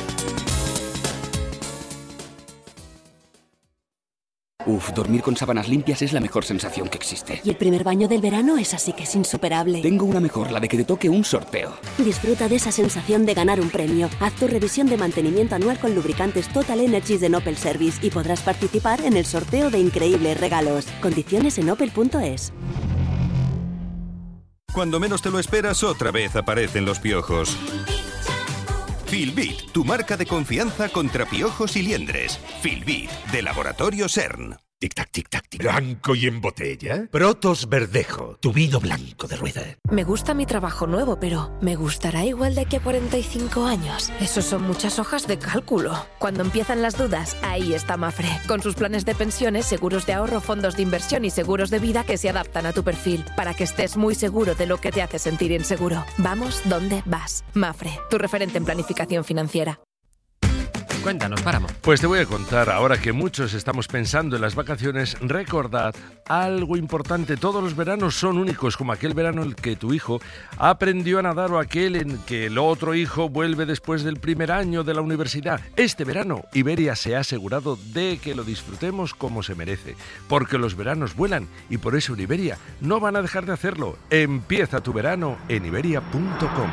Dormir con sábanas limpias es la mejor sensación que existe. Y el primer baño del verano es así que es insuperable. Tengo una mejor, la de que te toque un sorteo. Disfruta de esa sensación de ganar un premio. Haz tu revisión de mantenimiento anual con lubricantes Total Energies de Opel Service y podrás participar en el sorteo de increíbles regalos. Condiciones en opel.es. Cuando menos te lo esperas, otra vez aparecen los piojos. Filbit, tu marca de confianza contra piojos y liendres. Filbit, de Laboratorio CERN. Tic-tac, tic-tac, tic. ¿Blanco y en botella? Protos Verdejo, tu vino blanco de rueda. Me gusta mi trabajo nuevo, pero ¿me gustará igual de aquí a 45 años? Esos son muchas hojas de cálculo. Cuando empiezan las dudas, ahí está Mafre. Con sus planes de pensiones, seguros de ahorro, fondos de inversión y seguros de vida que se adaptan a tu perfil, para que estés muy seguro de lo que te hace sentir inseguro. Vamos donde vas. Mafre, tu referente en planificación financiera. Cuéntanos, Páramo. Pues te voy a contar, ahora que muchos estamos pensando en las vacaciones, recordad algo importante. Todos los veranos son únicos, como aquel verano en el que tu hijo aprendió a nadar o aquel en que el otro hijo vuelve después del primer año de la universidad. Este verano, Iberia se ha asegurado de que lo disfrutemos como se merece, porque los veranos vuelan y por eso en Iberia no van a dejar de hacerlo. Empieza tu verano en iberia.com.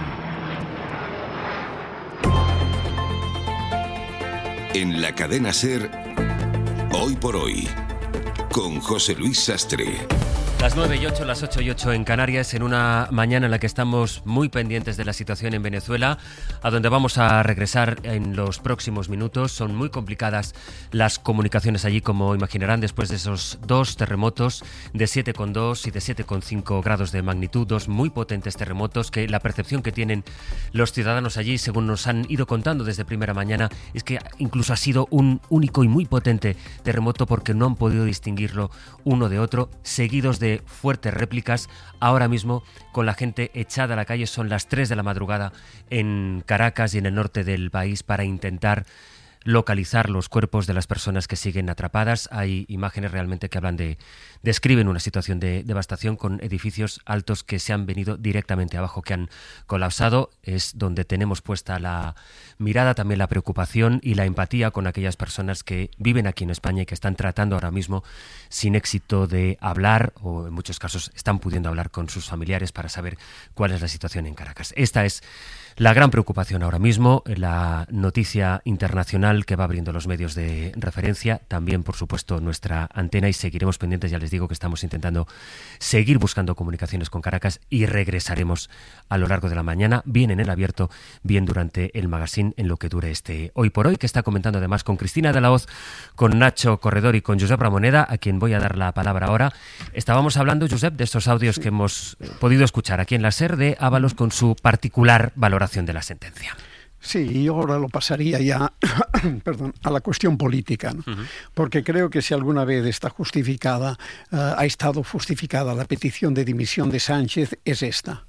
En la cadena SER, Hoy por Hoy, con José Luis Sastre. Las 9:08, las 8:08 en Canarias, en una mañana en la que estamos muy pendientes de la situación en Venezuela, a donde vamos a regresar en los próximos minutos. Son muy complicadas las comunicaciones allí, como imaginarán, después de esos 2 terremotos de 7,2 y de 7,5 grados de magnitud, 2 muy potentes terremotos, que la percepción que tienen los ciudadanos allí, según nos han ido contando desde primera mañana, es que incluso ha sido un único y muy potente terremoto porque no han podido distinguirlo uno de otro, seguidos de fuertes réplicas. Ahora mismo, con la gente echada a la calle, son las 3 de la madrugada en Caracas y en el norte del país para intentar localizar los cuerpos de las personas que siguen atrapadas. Hay imágenes realmente que describen una situación de devastación con edificios altos que se han venido directamente abajo, que han colapsado. Es donde tenemos puesta la mirada, también la preocupación y la empatía con aquellas personas que viven aquí en España y que están tratando ahora mismo sin éxito de hablar, o en muchos casos están pudiendo hablar con sus familiares para saber cuál es la situación en Caracas. Esta es la gran preocupación ahora mismo, la noticia internacional que va abriendo los medios de referencia, también por supuesto nuestra antena, y seguiremos pendientes. Ya les digo que estamos intentando seguir buscando comunicaciones con Caracas y regresaremos a lo largo de la mañana, bien en el abierto, bien durante el magazine, en lo que dure este Hoy por Hoy, que está comentando además con Cristina de la Hoz, con Nacho Corredor y con Josep Ramoneda, a quien voy a dar la palabra ahora. Estábamos hablando, Josep, de estos audios que hemos podido escuchar aquí en la SER de Ábalos con su particular valoración de la sentencia. Sí, yo ahora lo pasaría ya a la cuestión política, ¿no? Porque creo que si alguna vez ha estado justificada la petición de dimisión de Sánchez, es esta.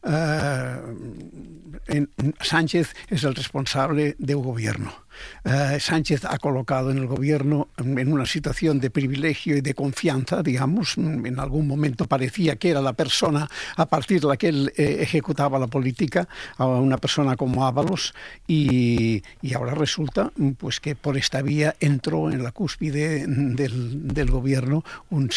Sánchez es el responsable de un gobierno. Sánchez ha colocado en el gobierno en una situación de privilegio y de confianza, digamos. En algún momento parecía que era la persona a partir de la que él ejecutaba la política, a una persona como Ábalos, y ahora resulta pues que por esta vía entró en la cúspide del gobierno un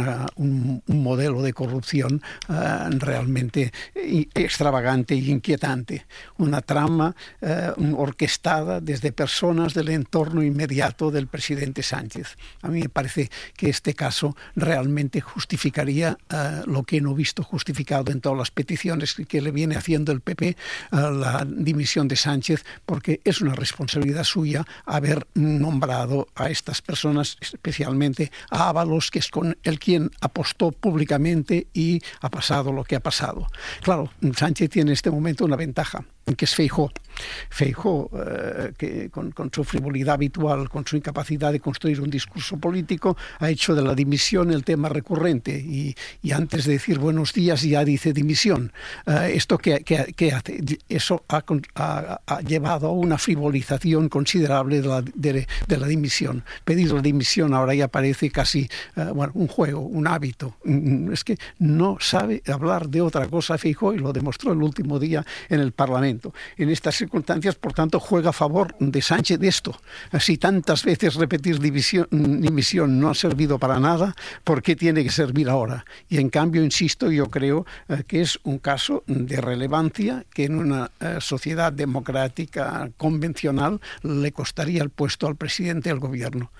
modelo de corrupción realmente extravagante y inquietante, una trama orquestada desde personas del entorno inmediato del presidente Sánchez. A mí me parece que este caso realmente justificaría lo que no he visto justificado en todas las peticiones que le viene haciendo el PP, la dimisión de Sánchez, porque es una responsabilidad suya haber nombrado a estas personas, especialmente a Ábalos, que es con el quien apostó públicamente y ha pasado lo que ha pasado. Claro, Sánchez tiene en este momento una ventaja, que es Feijóo. Feijóo, que con su frivolidad habitual, con su incapacidad de construir un discurso político, ha hecho de la dimisión el tema recurrente y antes de decir buenos días ya dice dimisión. ¿Esto qué hace? Eso ha llevado a una frivolización considerable de la dimisión. Pedir la dimisión ahora ya parece casi un juego, un hábito. Es que no sabe hablar de otra cosa Feijóo, y lo demostró el último día en el Parlamento. En estas circunstancias, por tanto, juega a favor de Sánchez de esto. Si tantas veces repetir dimisión no ha servido para nada, ¿por qué tiene que servir ahora? Y en cambio, insisto, yo creo que es un caso de relevancia que en una sociedad democrática convencional le costaría el puesto al presidente del gobierno.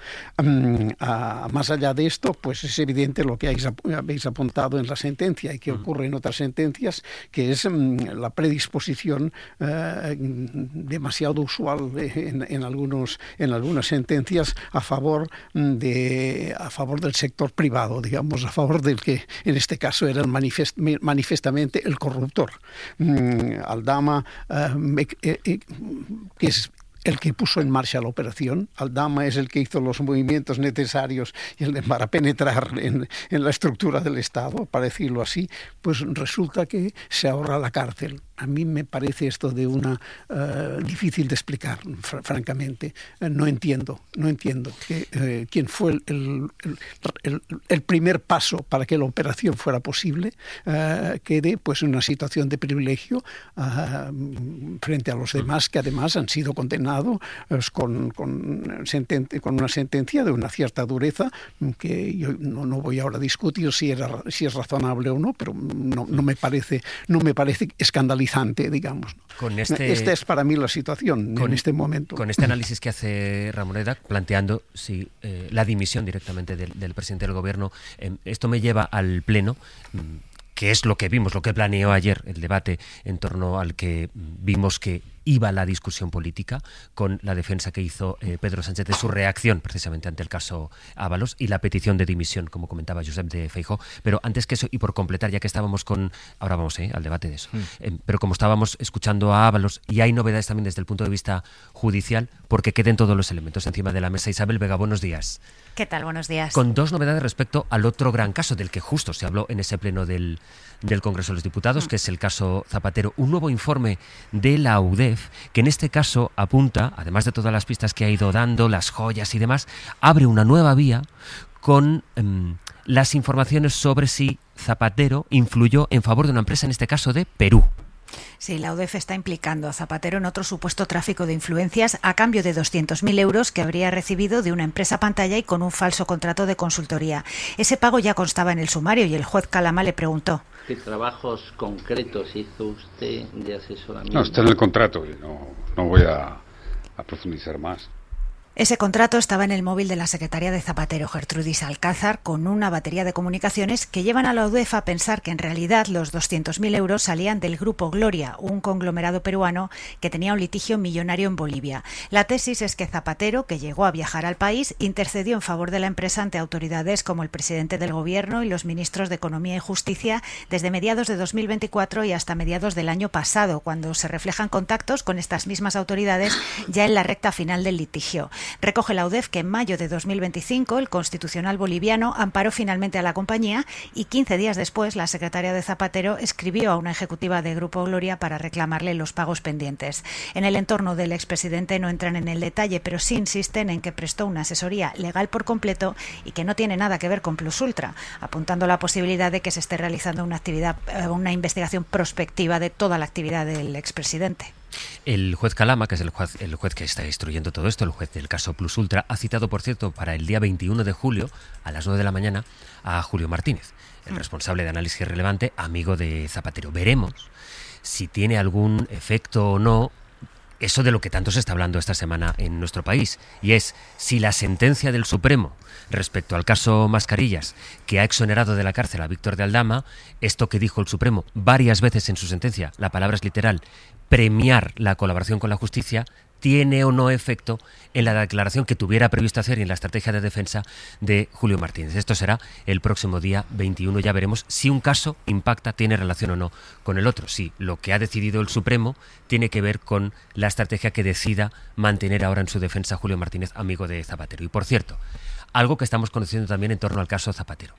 Más allá de esto, pues es evidente lo que habéis apuntado en la sentencia y que ocurre en otras sentencias, que es la predisposición demasiado usual en algunas sentencias a favor del sector privado, digamos, a favor del que en este caso era manifiestamente el corruptor. Aldama, que es el que puso en marcha la operación. Aldama es el que hizo los movimientos necesarios para penetrar en la estructura del Estado, para decirlo así, pues resulta que se ahorra la cárcel. A mí me parece esto de una difícil de explicar, francamente. No entiendo quién fue el primer paso para que la operación fuera posible, quede pues en una situación de privilegio frente a los demás, que además han sido condenados con una sentencia de una cierta dureza, que yo no voy ahora a discutir si es razonable o no, pero no me parece escandalizante, digamos. Esta es para mí la situación en este momento. Con este análisis que hace Ramoneda, planteando la dimisión directamente del presidente del gobierno, esto me lleva al Pleno, que es lo que vimos, lo que planeó ayer el debate en torno al que vimos que iba la discusión política, con la defensa que hizo Pedro Sánchez de su reacción precisamente ante el caso Ábalos y la petición de dimisión, como comentaba Josep, de Feijóo. Pero antes que eso, y por completar, ya que estábamos ahora vamos al debate de eso, pero como estábamos escuchando a Ábalos, y hay novedades también desde el punto de vista judicial, porque queden todos los elementos encima de la mesa. Isabel Vega, buenos días. ¿Qué tal? Buenos días. Con dos novedades respecto al otro gran caso del que justo se habló en ese pleno del Congreso de los Diputados, que es el caso Zapatero. Un nuevo informe de la UDEF UDEF, que en este caso apunta, además de todas las pistas que ha ido dando, las joyas y demás, abre una nueva vía con las informaciones sobre si Zapatero influyó en favor de una empresa, en este caso de Perú. Sí, la UDEF está implicando a Zapatero en otro supuesto tráfico de influencias a cambio de 200.000 euros que habría recibido de una empresa pantalla y con un falso contrato de consultoría. Ese pago ya constaba en el sumario y el juez Calama le preguntó: ¿qué trabajos concretos hizo usted de asesoramiento? No, está en el contrato y no voy a profundizar más. Ese contrato estaba en el móvil de la secretaria de Zapatero, Gertrudis Alcázar, con una batería de comunicaciones que llevan a la UDEF a pensar que en realidad los 200.000 euros salían del Grupo Gloria, un conglomerado peruano que tenía un litigio millonario en Bolivia. La tesis es que Zapatero, que llegó a viajar al país, intercedió en favor de la empresa ante autoridades como el presidente del gobierno y los ministros de Economía y Justicia desde mediados de 2024 y hasta mediados del año pasado, cuando se reflejan contactos con estas mismas autoridades ya en la recta final del litigio. Recoge la UDEF que en mayo de 2025 el Constitucional boliviano amparó finalmente a la compañía y 15 días después la secretaria de Zapatero escribió a una ejecutiva de Grupo Gloria para reclamarle los pagos pendientes. En el entorno del expresidente no entran en el detalle, pero sí insisten en que prestó una asesoría legal por completo y que no tiene nada que ver con Plus Ultra, apuntando la posibilidad de que se esté realizando una investigación prospectiva de toda la actividad del expresidente. El juez Calama, que es el juez que está instruyendo todo esto, el juez del caso Plus Ultra, ha citado, por cierto, para el día 21 de julio, a las 9 de la mañana, a Julio Martínez, el responsable de análisis relevante, amigo de Zapatero. Veremos si tiene algún efecto o no eso de lo que tanto se está hablando esta semana en nuestro país, y es si la sentencia del Supremo respecto al caso Mascarillas, que ha exonerado de la cárcel a Víctor de Aldama, esto que dijo el Supremo varias veces en su sentencia, la palabra es literal, premiar la colaboración con la justicia, tiene o no efecto en la declaración que tuviera previsto hacer y en la estrategia de defensa de Julio Martínez. Esto será el próximo día 21. Ya veremos si un caso impacta, tiene relación o no con el otro. Si lo que ha decidido el Supremo tiene que ver con la estrategia que decida mantener ahora en su defensa Julio Martínez, amigo de Zapatero. Y por cierto, algo que estamos conociendo también en torno al caso Zapatero.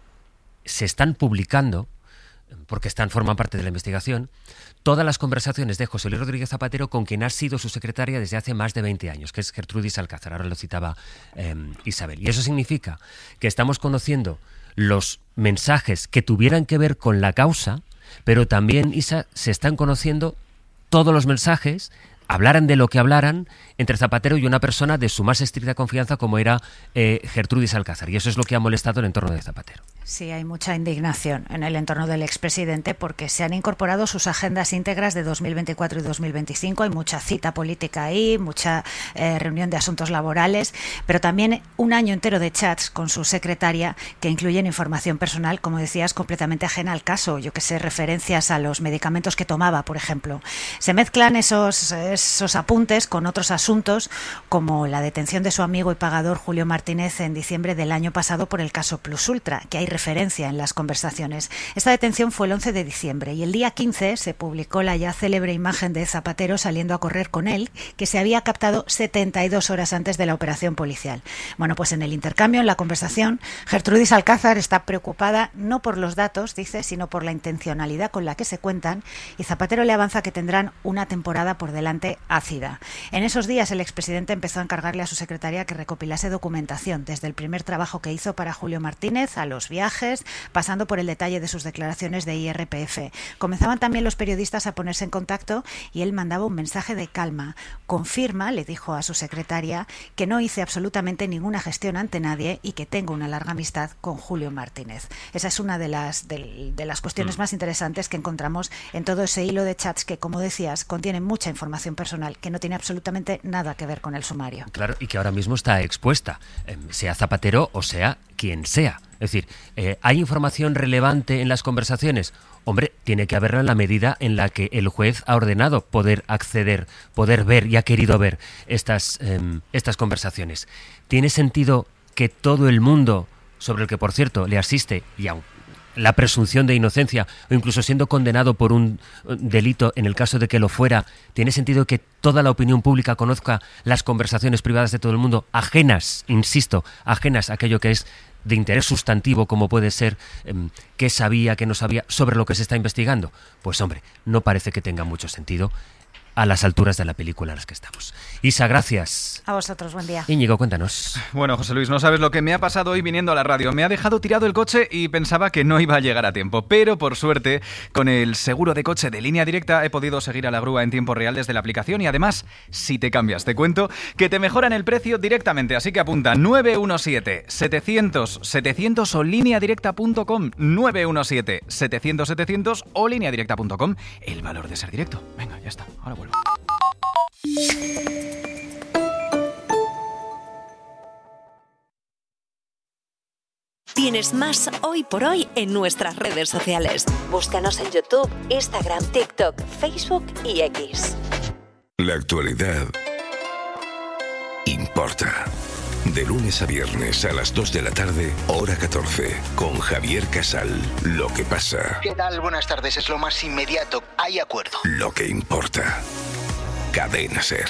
Se están publicando, porque forman parte de la investigación, todas las conversaciones de José Luis Rodríguez Zapatero con quien ha sido su secretaria desde hace más de 20 años, que es Gertrudis Alcázar, ahora lo citaba Isabel. Y eso significa que estamos conociendo los mensajes que tuvieran que ver con la causa, pero también, Isa, se están conociendo todos los mensajes, hablaran de lo que hablaran, entre Zapatero y una persona de su más estricta confianza como era Gertrudis Alcázar. Y eso es lo que ha molestado el entorno de Zapatero. Sí, hay mucha indignación en el entorno del expresidente porque se han incorporado sus agendas íntegras de 2024 y 2025. Hay mucha cita política ahí, mucha reunión de asuntos laborales, pero también un año entero de chats con su secretaria que incluyen información personal, como decías, completamente ajena al caso. Yo que sé, referencias a los medicamentos que tomaba, por ejemplo. Se mezclan esos apuntes con otros asuntos, como la detención de su amigo y pagador Julio Martínez en diciembre del año pasado por el caso Plus Ultra, que hay referencia en las conversaciones. Esta detención fue el 11 de diciembre y el día 15 se publicó la ya célebre imagen de Zapatero saliendo a correr con él, que se había captado 72 horas antes de la operación policial. Bueno, pues en el intercambio, en la conversación, Gertrudis Alcázar está preocupada no por los datos, dice, sino por la intencionalidad con la que se cuentan, y Zapatero le avanza que tendrán una temporada por delante ácida. En esos días el expresidente empezó a encargarle a su secretaria que recopilase documentación, desde el primer trabajo que hizo para Julio Martínez a los viajes, pasando por el detalle de sus declaraciones de IRPF. Comenzaban también los periodistas a ponerse en contacto y él mandaba un mensaje de calma. Confirma, le dijo a su secretaria, que no hice absolutamente ninguna gestión ante nadie y que tengo una larga amistad con Julio Martínez. Esa es una de las cuestiones más interesantes que encontramos en todo ese hilo de chats que, como decías, contiene mucha información personal que no tiene absolutamente nada que ver con el sumario. Claro, y que ahora mismo está expuesta, sea Zapatero o sea quien sea. Es decir, ¿hay información relevante en las conversaciones? Hombre, tiene que haberla en la medida en la que el juez ha ordenado poder acceder, poder ver y ha querido ver estas conversaciones. ¿Tiene sentido que todo el mundo, sobre el que por cierto le asiste, y aun la presunción de inocencia, o incluso siendo condenado por un delito en el caso de que lo fuera, tiene sentido que toda la opinión pública conozca las conversaciones privadas de todo el mundo, ajenas, insisto, ajenas a aquello que es de interés sustantivo, como puede ser qué sabía, qué no sabía sobre lo que se está investigando? Pues hombre, no parece que tenga mucho sentido. a las alturas de la película en las que estamos. Isa, gracias. A vosotros, buen día. Íñigo, cuéntanos. Bueno, José Luis, no sabes lo que me ha pasado hoy viniendo a la radio. Me ha dejado tirado el coche y pensaba que no iba a llegar a tiempo. Pero, por suerte, con el seguro de coche de Línea Directa he podido seguir a la grúa en tiempo real desde la aplicación y además, si te cambias, te cuento que te mejoran el precio directamente. Así que apunta 917-700-700 o lineadirecta.com. 917-700-700 o lineadirecta.com. El valor de ser directo. Venga, ya está. Ahora vuelvo. Tienes más Hoy por Hoy en nuestras redes sociales. Búscanos en YouTube, Instagram, TikTok, Facebook y X. La actualidad importa. De lunes a viernes a las 2 de la tarde, hora 14, con Javier Casal. Lo que pasa. ¿Qué tal? Buenas tardes. Es lo más inmediato. Hay acuerdo. Lo que importa. Cadena SER.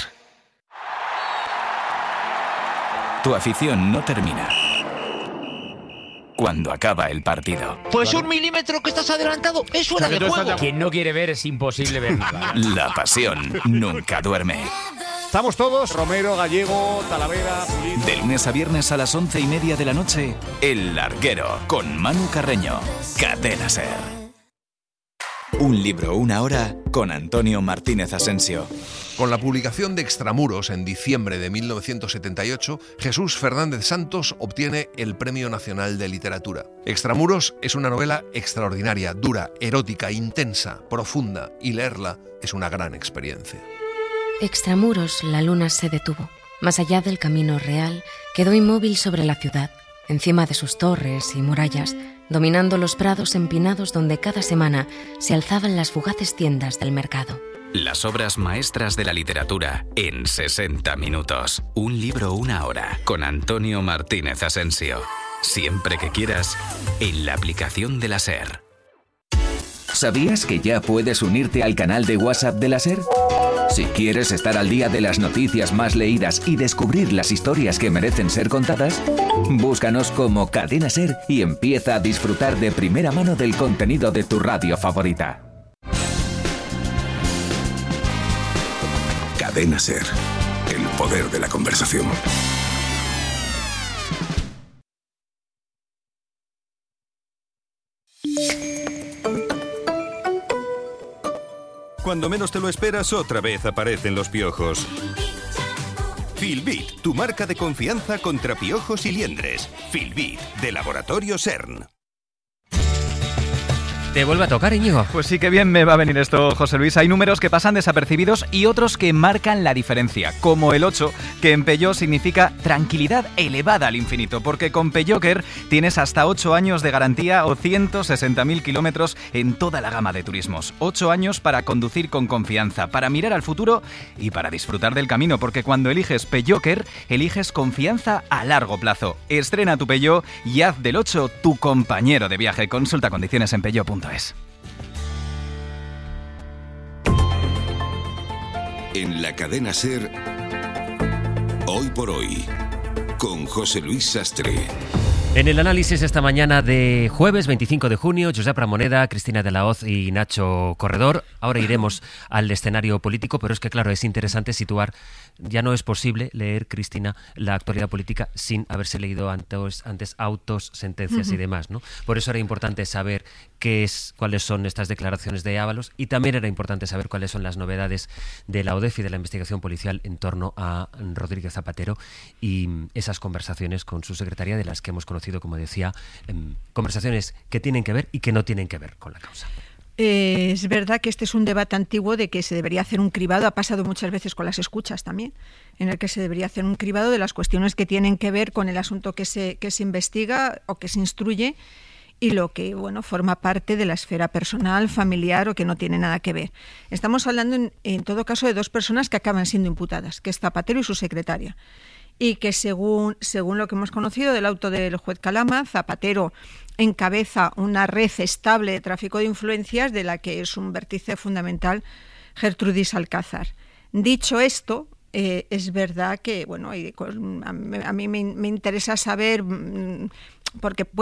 Tu afición no termina cuando acaba el partido. Pues un milímetro que estás adelantado es fuera de juego. Quien no quiere ver es imposible ver nada. La pasión nunca duerme. Estamos todos, Romero, Gallego, Talavera, Pulido. De lunes a viernes a las 11:30 de la noche, El Larguero, con Manu Carreño. Cadena SER. Un libro, una hora, con Antonio Martínez Asensio. Con la publicación de Extramuros en diciembre de 1978, Jesús Fernández Santos obtiene el Premio Nacional de Literatura. Extramuros es una novela extraordinaria, dura, erótica, intensa, profunda, y leerla es una gran experiencia. Extramuros, la luna se detuvo. Más allá del camino real, quedó inmóvil sobre la ciudad, encima de sus torres y murallas, dominando los prados empinados donde cada semana se alzaban las fugaces tiendas del mercado. Las obras maestras de la literatura en 60 minutos. Un libro, una hora, con Antonio Martínez Asensio. Siempre que quieras, en la aplicación de la SER. ¿Sabías que ya puedes unirte al canal de WhatsApp de la SER? Si quieres estar al día de las noticias más leídas y descubrir las historias que merecen ser contadas, búscanos como Cadena SER y empieza a disfrutar de primera mano del contenido de tu radio favorita. Cadena SER. El poder de la conversación. Cuando menos te lo esperas, otra vez aparecen los piojos. Filbit, tu marca de confianza contra piojos y liendres. Filbit, de Laboratorio CERN. ¿Te vuelve a tocar, Íñigo? Pues sí, que bien me va a venir esto, José Luis. Hay números que pasan desapercibidos y otros que marcan la diferencia, como el 8, que en Peugeot significa tranquilidad elevada al infinito, porque con Peugeot tienes hasta 8 años de garantía o 160.000 kilómetros en toda la gama de turismos. 8 años para conducir con confianza, para mirar al futuro y para disfrutar del camino, porque cuando eliges Peugeot, eliges confianza a largo plazo. Estrena tu Peugeot y haz del 8 tu compañero de viaje. Consulta condiciones en peugeot.es. En la cadena SER, Hoy por Hoy, con José Luis Sastre. En el análisis esta mañana de jueves 25 de junio, Josep Ramoneda, Cristina de la Hoz y Nacho Corredor. Ahora iremos al escenario político, pero es que, claro, es interesante situar. Ya no es posible leer, Cristina, la actualidad política sin haberse leído antes autos, sentencias y demás, ¿no? Por eso era importante saber cuáles son estas declaraciones de Ábalos y también era importante saber cuáles son las novedades de la ODEF y de la investigación policial en torno a Rodríguez Zapatero y esas conversaciones con su secretaria de las que hemos conocido, como decía, conversaciones que tienen que ver y que no tienen que ver con la causa. Es verdad que este es un debate antiguo de que se debería hacer un cribado, ha pasado muchas veces con las escuchas también, en el que se debería hacer un cribado de las cuestiones que tienen que ver con el asunto que se investiga o que se instruye y lo que, bueno, forma parte de la esfera personal, familiar o que no tiene nada que ver. Estamos hablando en todo caso de dos personas que acaban siendo imputadas, que es Zapatero y su secretaria. Y que según lo que hemos conocido del auto del juez Calama, Zapatero encabeza una red estable de tráfico de influencias de la que es un vértice fundamental Gertrudis Alcázar. Dicho esto, es verdad que, bueno, a mí me interesa saber, porque